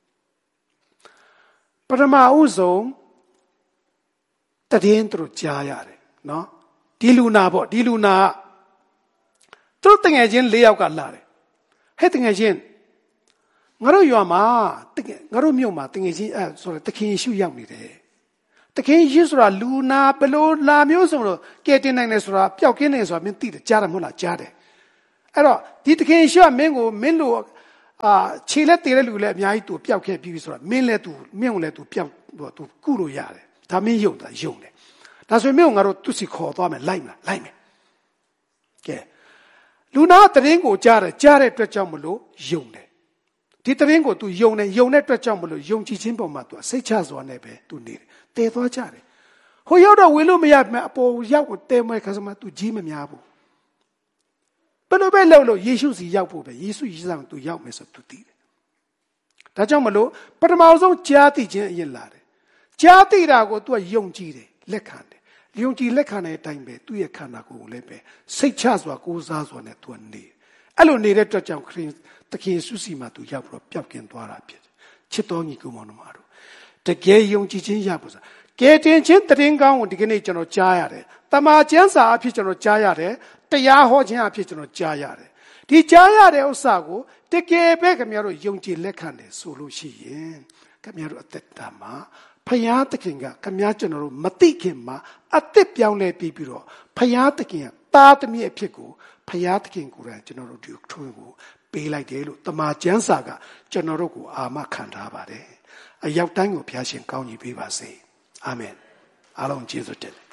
ပထမဦးဆုံးတည်င်းသူတို့ကြားရတယ်နော်ဒီလူနာပေါ့ဒီလူနာသူတို့တငယ်ချင်း၄ယောက်ကလာတယ်ဟဲ့တငယ်ချင်းငါတို့ရွာမှာတကယ်ငါတို့မြို့မှာတငယ်ချင်းအဲဆိုတော့သခင်ယေရှုရောက်နေတယ်တခင်ယေရှုဆိုတာလူနာဘလို့လာမျိုးစုံလို့ကဲတင်နိုင်တယ်ဆိုတာပျောက်ကင်းနေဆိုတာမင်းသိတယ်ကြားတယ်မဟုတ်လားကြားတယ်အဲ့တော့ဒီတခင်ယေရှုကမင်းကိုမင်းတို့အာခြေလက်တည်တဲ့လူလည်းအများကြီးသူပျောက်ခဲ့ပြီးဆိုတာမင်းလည်းသူမင်းကိုလည်းသူပျောက်သူကုလို့ရတယ်ဒါမင်းယုံတာယုံတယ်ဒါဆိုရင်မင်းကငါတို့သူစီခေါ်သွားမယ်လိုက်မလားလိုက်မယ်ကဲလူနာတရင်ကိုကြားတယ်ကြားတဲ့အတွက်ကြောင့်မလို့ယုံတယ်ဒီတရင်ကို तू ယုံတယ်ယုံတဲ့အတွက်ကြောင့်မလို့ယုံကြည်ခြင်းပေါ်မှာ तू စိတ်ချစွာနဲ့ပဲ तू နေတယ်တည်သွားကြတယ်ဟိုရောက်တော့ဝင်လို့မရဘူးအပေါ်ရောက်ကိုတဲမွဲခါစမှာ तू ကြီးမများဘူးဘယ်လိုပဲလုပ်လို့ယေရှုစီရောက်ဖို့ပဲယေရှုရေးဆောင် तू ရောက်မယ်ဆို तू သိတယ်ဒါကြောင့်မလို့ပထမဆုံးကြားသိခြင်းအရင်လာတယ်ကြားသိတာကို तू ကယုံကြည်တယ်လက်ခံတယ်ယုံကြည်လက်ခံတဲ့အတိုင်းပဲသူ့ရဲ့ခန္ဓာကိုယ်ကိုလည်းပဲစိတ်ချစွာကိုးစားစွာနဲ့ तू နေအဲ့လိုနေတဲ့အတွက်ကြောင့်ခရစ်သခင်ယေရှုစီမှာ तू ရောက်ပြီးတော့ပျောက်ကင်းသွားတာဖြစ်တယ်ချစ်တော်ညီကိုမောင်နှမတို့တကယ်ယုံကြည်ခြင်းရဖို့ဆိုတာကဲတင်ခြင်းတရင်ကောင်းကိုဒီကနေ့ကျွန်တော်ကြားရတယ်တမန်ကျမ်းစာအဖြစ်ကျွန်တော်ကြားရတယ်တရားဟောခြင်းအဖြစ်ကျွန်တော်ကြားရတယ်ဒီကြားရတဲ့ဥစ္စာကိုတကယ်ပဲခင်ဗျားတို့ယုံကြည်လက်ခံတယ်ဆိုလို့ရှိရင်ခင်ဗျားတို့အသက်တာမှာဖယားသခင်ကခင်ဗျားကျွန်တော်တို့မသိခင်မှာအသက်ပြောင်းလဲပြီးပြီးတော့ဖယားသခင်ကသားသမီးအဖြစ်ကိုဖယားသခင်ကိုယ်တိုင်ကျွန်တော်တို့ဒီထွန်းကိုပေးလိုက်တယ်လို့တမန်ကျမ်းစာကကျွန်တော်တို့ကိုအာမခံထားပါတယ်အရောက်တိုင်းကိုဘုရားရှင်ကောင်းကြီးပေးပါစေအာမင်အားလုံးကျေးဇူးတင်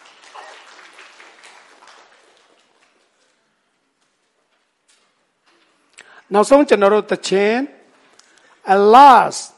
နောက်ဆုံးကျွန်တော်တို့တခြင်း Alas